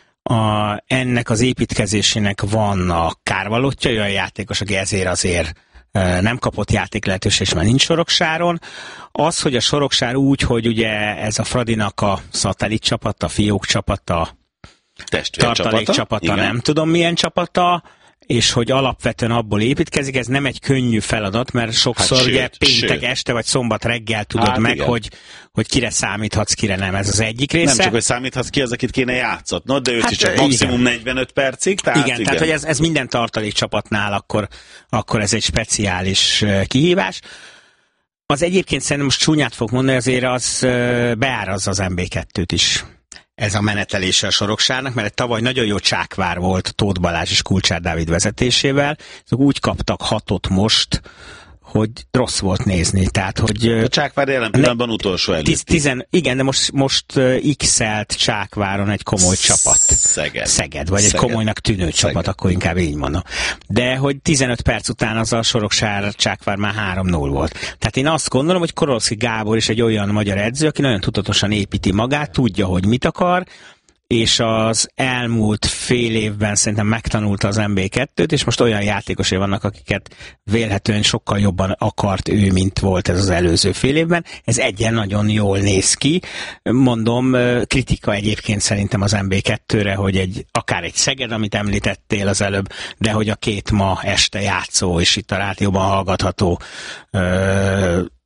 Ennek az építkezésének van a kárvalótja, olyan játékos, aki ezért azért nem kapott játék lehetőség, és már nincs Soroksáron. Az, hogy a Soroksár úgy, hogy ugye ez a Fradinak a szatellit csapata, a fiók csapata, tartalék csapata, nem tudom milyen csapata, és hogy alapvetően abból építkezik, ez nem egy könnyű feladat, mert sokszor ugye péntek este vagy szombat reggel tudod meg, hogy kire számíthatsz, kire nem. Ez az egyik része. Nem csak, hogy számíthatsz ki az, akit kéne játszatnod, de őt is csak maximum 45 percig. Tehát tehát hogy ez minden tartalék csapatnál akkor ez egy speciális kihívás. Az egyébként szerintem most csúnyát fog mondani, azért az beárazza az MB2-t is. Ez a menetelése a Soroksárnak, mert tavaly nagyon jó Csákvár volt Tóth Balázs és Kulcsár Dávid vezetésével, úgy kaptak 6-ot most, hogy rossz volt nézni. Tehát, hogy a Csákvár jelen pillanatban utolsó előtt. Igen, de most X-elt Csákváron egy komoly csapat. Szeged, vagy egy komolynak tűnő csapat, akkor inkább így mondom. De hogy 15 perc után az a Soroksár Csákvár már 3-0 volt. Tehát én azt gondolom, hogy Korolovszki Gábor is egy olyan magyar edző, aki nagyon tudatosan építi magát, tudja, hogy mit akar, és az elmúlt fél évben szerintem megtanulta az MB2-t, és most olyan játékosai vannak, akiket vélhetően sokkal jobban akart ő, mint volt ez az előző fél évben. Ez egyen nagyon jól néz ki. Mondom, kritika egyébként szerintem az MB2-re, hogy akár egy Szeged, amit említettél az előbb, de hogy a két ma este játszó, és itt a rádióban hallgatható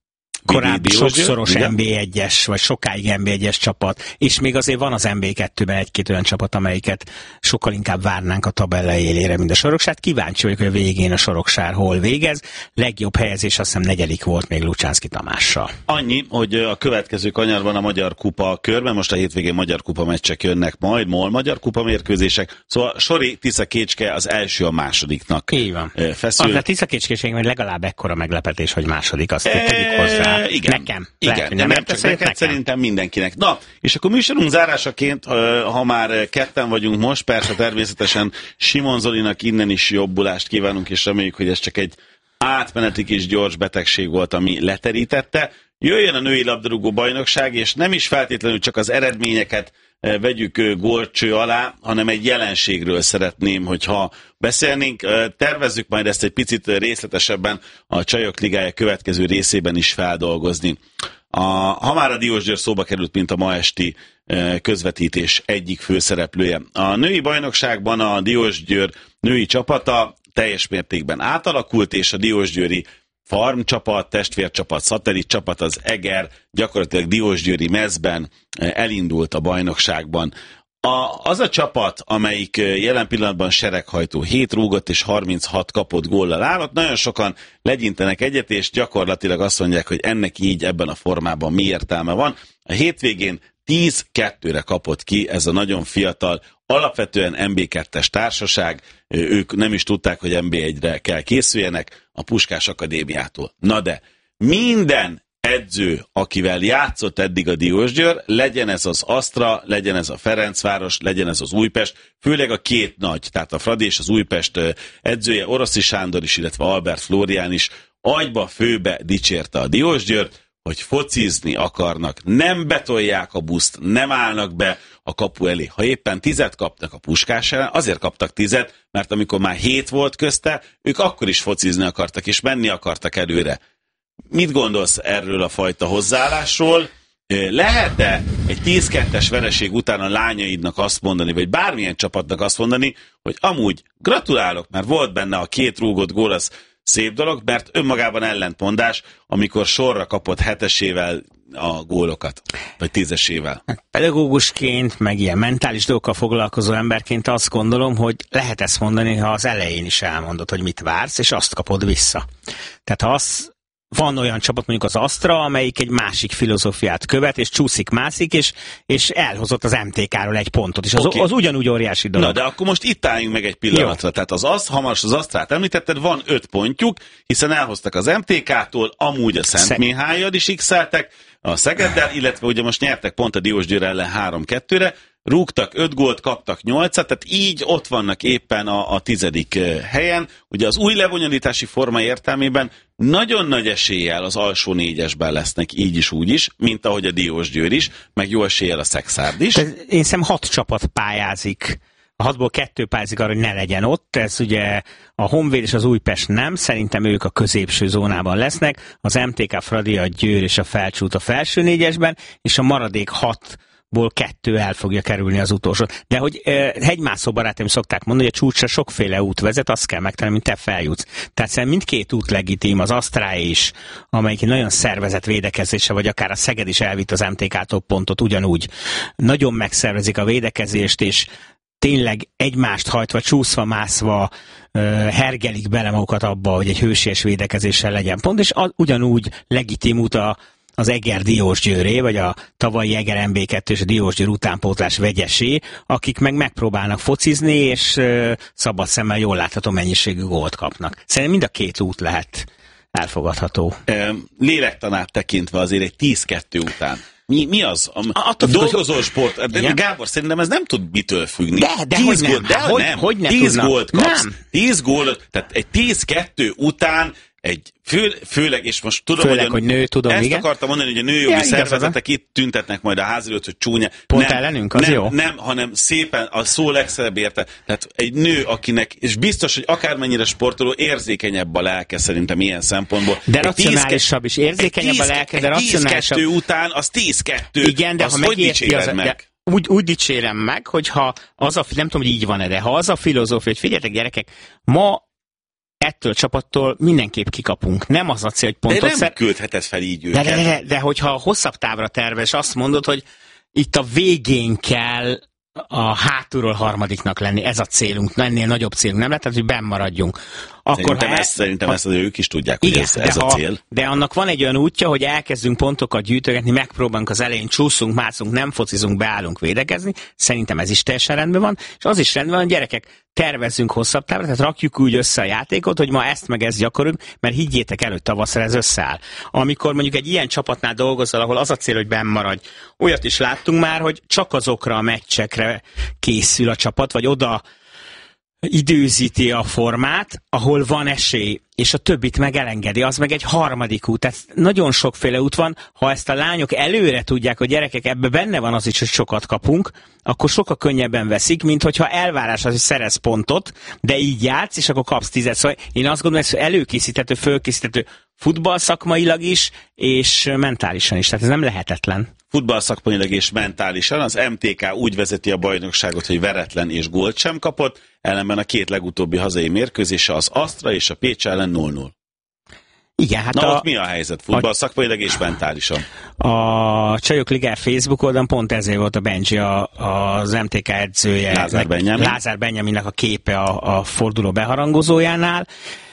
korábbi sokszoros NB1-es, vagy sokáig NB1-es csapat, és még azért van az NB2-ben egy-két olyan csapat, amelyiket sokkal inkább várnánk a tabella élére, mint a Soroksár. Kíváncsi vagyok, hogy a végén a Soroksár hol végez. Legjobb helyezés azt hiszem 4. volt még Lucsánszky Tamással. Annyi, hogy a következő kanyarban a Magyar Kupa körben, most a hétvégén Magyar Kupa meccsek jönnek majd, MOL Magyar Kupa mérkőzések, szóval Sori Tisza-Kécske az első a másodiknak. Így van. Feszül. A Tisza-Kécskéség majd legalább ekkora meglepetés, hogy második, azt tegyük hozzá. Igen. Nekem. Igen, Lehet, nem csak neked, szerintem mindenkinek. Na, és akkor műsorunk zárásaként, ha már ketten vagyunk most, persze természetesen Simon Zolinak innen is jobbulást kívánunk, és reméljük, hogy ez csak egy átmeneti kis gyors betegség volt, ami leterítette. Jöjjön a női labdarúgó bajnokság, és nem is feltétlenül csak az eredményeket vegyük górcső alá, hanem egy jelenségről szeretném, hogyha beszélnénk. Tervezzük majd ezt egy picit részletesebben a Csajok Ligája következő részében is feldolgozni. Ha már a Diósgyőr szóba került, mint a ma esti közvetítés egyik főszereplője. A női bajnokságban a Diósgyőr női csapata teljes mértékben átalakult, és a diósgyőri farmcsapat, testvércsapat, szatellitcsapat, az Eger gyakorlatilag diósgyőri mezben elindult a bajnokságban. Az a csapat, amelyik jelen pillanatban sereghajtó 7 rúgott és 36 kapott góllal állott, nagyon sokan legyintenek egyet, és gyakorlatilag azt mondják, hogy ennek így ebben a formában mi értelme van. A hétvégén 10-2-re kapott ki ez a nagyon fiatal, alapvetően MB2-es társaság, ők nem is tudták, hogy MB1-re kell készüljenek a Puskás Akadémiától. Na de minden edző, akivel játszott eddig a Diósgyőr, legyen ez az Astra, legyen ez a Ferencváros, legyen ez az Újpest, főleg a két nagy, tehát a Fradi és az Újpest edzője, Oroszi Sándor is, illetve Albert Flórián is agyba főbe dicsérte a Diósgyőrt, hogy focizni akarnak, nem betolják a buszt, nem állnak be a kapu elé. Ha éppen 10 kapnak a Puskás ellen, azért kaptak 10, mert amikor már 7 volt közte, ők akkor is focizni akartak, és menni akartak előre. Mit gondolsz erről a fajta hozzáállásról? Lehet-e egy 10-2-es vereség után a lányaidnak azt mondani, vagy bármilyen csapatnak azt mondani, hogy amúgy gratulálok, mert volt benne a 2 rúgott gól, az szép dolog, mert önmagában ellentmondás, amikor sorra kapott 7-esével a gólokat, vagy 10-esével. Pedagógusként, meg ilyen mentális dolgokkal foglalkozó emberként azt gondolom, hogy lehet ezt mondani, ha az elején is elmondod, hogy mit vársz, és azt kapod vissza. Tehát ha van olyan csapat, mondjuk az Astra, amelyik egy másik filozófiát követ, és csúszik-mászik, és elhozott az MTK-ról egy pontot, és az ugyanúgy óriási dolog. Na, de akkor most itt álljunk meg egy pillanatra. Jó. Tehát ha most az Astrát említetted, van 5 pontjuk, hiszen elhoztak az MTK-tól, amúgy a Szentmihályad is x-eltek, a Szegeddel, illetve ugye most nyertek pont a Diósgyőr ellen 3-2-re, rúgtak 5 gólt, kaptak 8-at, tehát így ott vannak éppen a 10. helyen. Ugye az új lebonyolítási forma értelmében nagyon nagy eséllyel az alsó 4-esben lesznek így is úgy is, mint ahogy a Diósgyőr is, meg jó eséllyel a Szexárd is. Én hiszem 6 csapat pályázik. A 6-ból 2 pályázik arra, hogy ne legyen ott. Ez ugye a Honvéd és az Újpest nem, szerintem ők a középső zónában lesznek. Az MTK, Fradi, a Győr és a Felcsút a felső 4-esben, és a maradék 6-ból 2 el fogja kerülni az utolsó. De hogy hegymászó barátaim szokták mondani, hogy a csúcsra sokféle út vezet, azt kell megtalálni, mint te feljutsz. Tehát szerintem mindkét út legitim, az Asztrá is, amelyik nagyon szervezett védekezése, vagy akár a Szeged is elvitt az MTK-tól pontot, ugyanúgy. Nagyon megszervezik a védekezést, és tényleg egymást hajtva, csúszva-mászva hergelik bele magukat abba, hogy egy hősies védekezéssel legyen pont, és ugyanúgy legitim út az Eger Diósgyőré, vagy a tavalyi Eger MB2 és a Diósgyőr utánpótlás vegyesé, akik meg megpróbálnak focizni, és szabad szemmel jól látható mennyiségű gólt kapnak. Szerintem mind a két út lehet elfogadható. Lélektanát tekintve azért egy 10-2 után. Mi az? A dolgozó sport. De Gábor, szerintem ez nem tud mitől függni. De hogy nem 10 gólt kapsz. Nem. 10 gólt, tehát egy 10-2 után főleg, és most tudom, hogy nő, tudom, ezt igen. akartam mondani, hogy a nőjogi szervezetek itt tüntetnek majd a ház előtt, hogy csúnya. Pont ellenünk, az jó. Nem, hanem szépen a szó legszebb érte. Tehát egy nő, akinek, és biztos, hogy akármennyire sportoló, érzékenyebb a lelke szerintem ilyen szempontból. De racionálisabb is, érzékenyebb a lelke, de racionálisabb. 10-2 után, az 10-2. Igen, de az ha hogy dicséred meg? Úgy dicsérem meg, hogyha nem tudom, hogy így van-e, de ha az a filozófia, hogy figyeljetek gyerekek, ma ettől a csapattól mindenképp kikapunk. Nem az a cél, hogy pontot de nem küldheted fel így őket. De hogyha hosszabb távra tervez, azt mondod, hogy itt a végén kell a hátulról harmadiknak lenni, ez a célunk, ennél nagyobb célunk nem lehet, tehát, hogy benn maradjunk. Akkor szerintem ezt ők is tudják, hogy igen, ez a cél. De annak van egy olyan útja, hogy elkezdünk pontokat gyűjtögetni, megpróbálunk az elején, csúszunk, mászunk, nem focizunk, beállunk védekezni. Szerintem ez is teljesen rendben van, és az is rendben van, gyerekek, tervezzünk hosszabb távra, tehát rakjuk úgy össze a játékot, hogy ma ezt meg ezt gyakorlunk, mert higgyétek el, hogy tavasszal ez összeáll. Amikor mondjuk egy ilyen csapatnál dolgozol, ahol az a cél, hogy benn maradj. Olyat is láttunk már, hogy csak azokra a meccsekre készül a csapat, vagy oda időzíti a formát, ahol van esély, és a többit meg elengedi, az meg egy harmadik út. Tehát nagyon sokféle út van, ha ezt a lányok előre tudják, hogy gyerekek, ebbe benne van az is, hogy sokat kapunk, akkor sokkal könnyebben veszik, mint hogyha elvárás az, hogy szerez pontot, de így játsz, és akkor kapsz 10. Szóval én azt gondolom, hogy ez előkészíthető, fölkészíthető futball szakmailag is, és mentálisan is. Tehát ez nem lehetetlen. Futball szakmailag és mentálisan az MTK úgy vezeti a bajnokságot, hogy veretlen és gólt sem kapott, ellenben a két legutóbbi hazai mérkőzése az Astra és a Pécs ellen 0-0. Igen, hát ott mi a helyzet futball szakmailag és mentálisan? A Csajok Ligája Facebook oldalon pont ezért volt a Benji, az MTK edzője, Lázár Benjaminnak a képe a forduló beharangozójánál.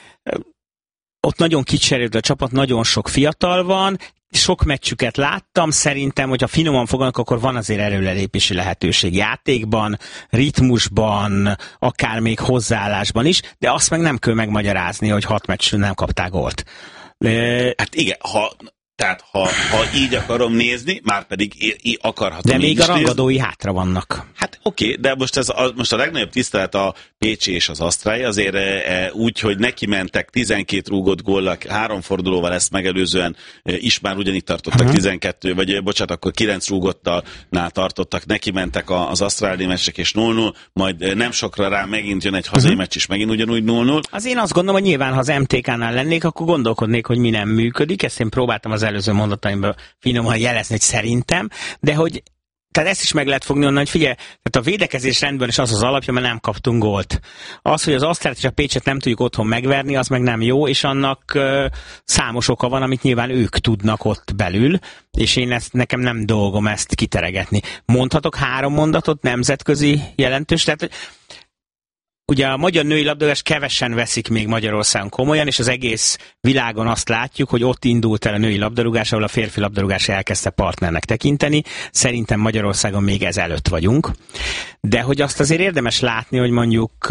Ott nagyon kicserült a csapat, nagyon sok fiatal van, sok meccsüket láttam, szerintem, hogyha finoman fogalmazok, akkor van azért előrelépési lehetőség játékban, ritmusban, akár még hozzáállásban is, de azt meg nem kell megmagyarázni, hogy 6 meccsről nem kapták gólt. Hát igen, ha így akarom nézni, már pedig akarhatom. De még a rangadói hátra vannak. Hát oké, de most a legnagyobb tisztelet a Pécsi és az Asztrály, azért úgy, hogy neki mentek 12 rúgott góllal, 3 fordulóval ezt megelőzően is már ugyanígy tartottak 12, vagy bocsánat, akkor 9 rúgottnál tartottak, neki mentek az asztráli meccsek és 0-0, majd nem sokra rá megint jön egy hazai meccs is, megint ugyanúgy 0-0. Az én azt gondolom, hogy nyilván, ha az MTK-nál lennék, akkor gondolkodnék, hogy mi nem működik, ezt én próbáltam az előző mondataimban finoman jelezni, hogy szerintem, de hogy tehát ezt is meg lehet fogni onnan, hogy figyelj, tehát a védekezés rendben is az alapja, mert nem kaptunk gólt. Az, hogy az Asztrát és a Pécset nem tudjuk otthon megverni, az meg nem jó, és annak számos oka van, amit nyilván ők tudnak ott belül, és nekem nem dolgom ezt kiteregetni. Mondhatok 3 mondatot nemzetközi jelentős, tehát ugye a magyar női labdarúgás kevesen veszik még Magyarországon komolyan, és az egész világon azt látjuk, hogy ott indult el a női labdarúgás, ahol a férfi labdarúgás elkezdte partnernek tekinteni. Szerintem Magyarországon még ezelőtt vagyunk. De hogy azt azért érdemes látni, hogy mondjuk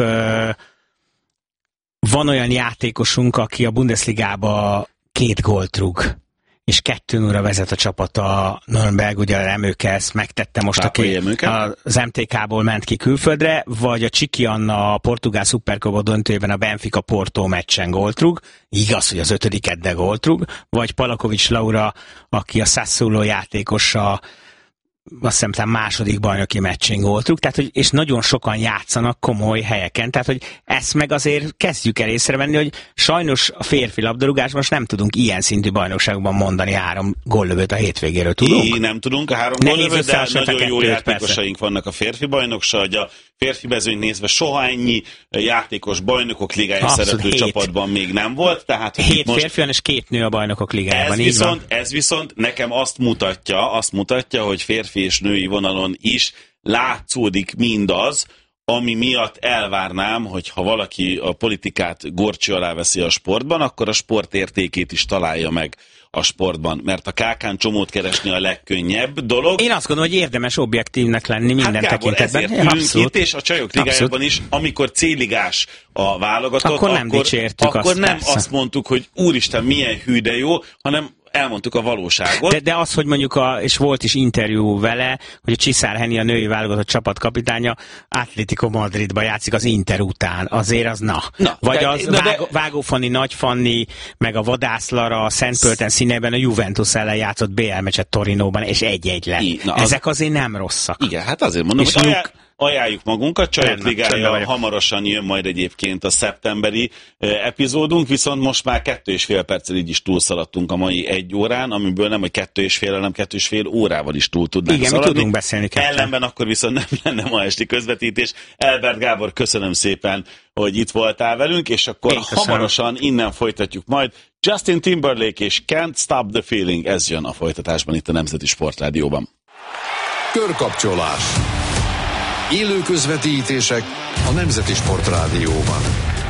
van olyan játékosunk, aki a Bundesligába 2 gólt rúg, és 2-0-ra vezet a csapat a Nürnberg, ugye a Remőke ezt megtette most, aki az MTK-ból ment ki külföldre, vagy a Csiki Anna a portugál szuperkupa döntőjében a Benfica Porto meccsen gólt rúg, igaz, hogy az 5. de gólt rúg, vagy Palakovics Laura, aki a Sassuolo játékosa, azt hiszem, talán második bajnoki meccsén gólt rúg, tehát, hogy, és nagyon sokan játszanak komoly helyeken, tehát, hogy ezt meg azért kezdjük el észrevenni, hogy sajnos a férfi labdarúgásban most nem tudunk ilyen szintű bajnokságban mondani 3 góllövőt a hétvégéről, tudunk? Nem tudunk a 3 góllövőt, de nagyon jó játékosaink vannak a férfi bajnokság, a férfi mezőnyt nézve soha ennyi játékos bajnokok ligája szereplő csapatban még nem volt. Tehát 7 férfi és 2 nő a bajnokok ligájában. Ez viszont nekem azt mutatja, hogy férfi és női vonalon is látszódik mindaz, ami miatt elvárnám, hogy ha valaki a politikát górcső alá veszi a sportban, akkor a sport értékét is találja meg a sportban, mert a KK-n csomót keresni a legkönnyebb dolog. Én azt gondolom, hogy érdemes objektívnek lenni minden tekintetben. Ezért ülünk itt, és a Csajok Ligájában is, amikor C-ligás a válogatott, akkor nem dicsértük akkor nem azt mondtuk, hogy úristen, milyen hű de jó, hanem elmondtuk a valóságot. De az, hogy mondjuk, és volt is interjú vele, hogy a Csiszár Henny, a női válogatott csapatkapitánya Atlético Madridba játszik az Inter után. Azért az vagy az Vágó Fanni, Nagy Fanni, meg a Vadász Lara a Szentpölten színében a Juventus ellen játszott BL meccset Torinóban, és 1-1 lett. Ezek azért nem rosszak. Igen, hát azért mondom, hogy ajánljuk magunkat, Csajok Ligája hamarosan jön majd egyébként a szeptemberi epizódunk, viszont most már 2,5 perccel így is túlszaladtunk a mai 1 órán, amiből nem, hogy 2,5, hanem 2,5 órával is túl tudnánk szaladni. Igen, mi tudunk beszélni kettőn. Ellenben akkor viszont nem lenne ma esti közvetítés. Elbert Gábor, köszönöm szépen, hogy itt voltál velünk, és akkor hamarosan innen folytatjuk majd. Justin Timberlake és Can't Stop the Feeling, ez jön a folytatásban itt a Nemzeti Sportrádióban. Körkapcsolás. Élő közvetítések a Nemzeti Sportrádióban.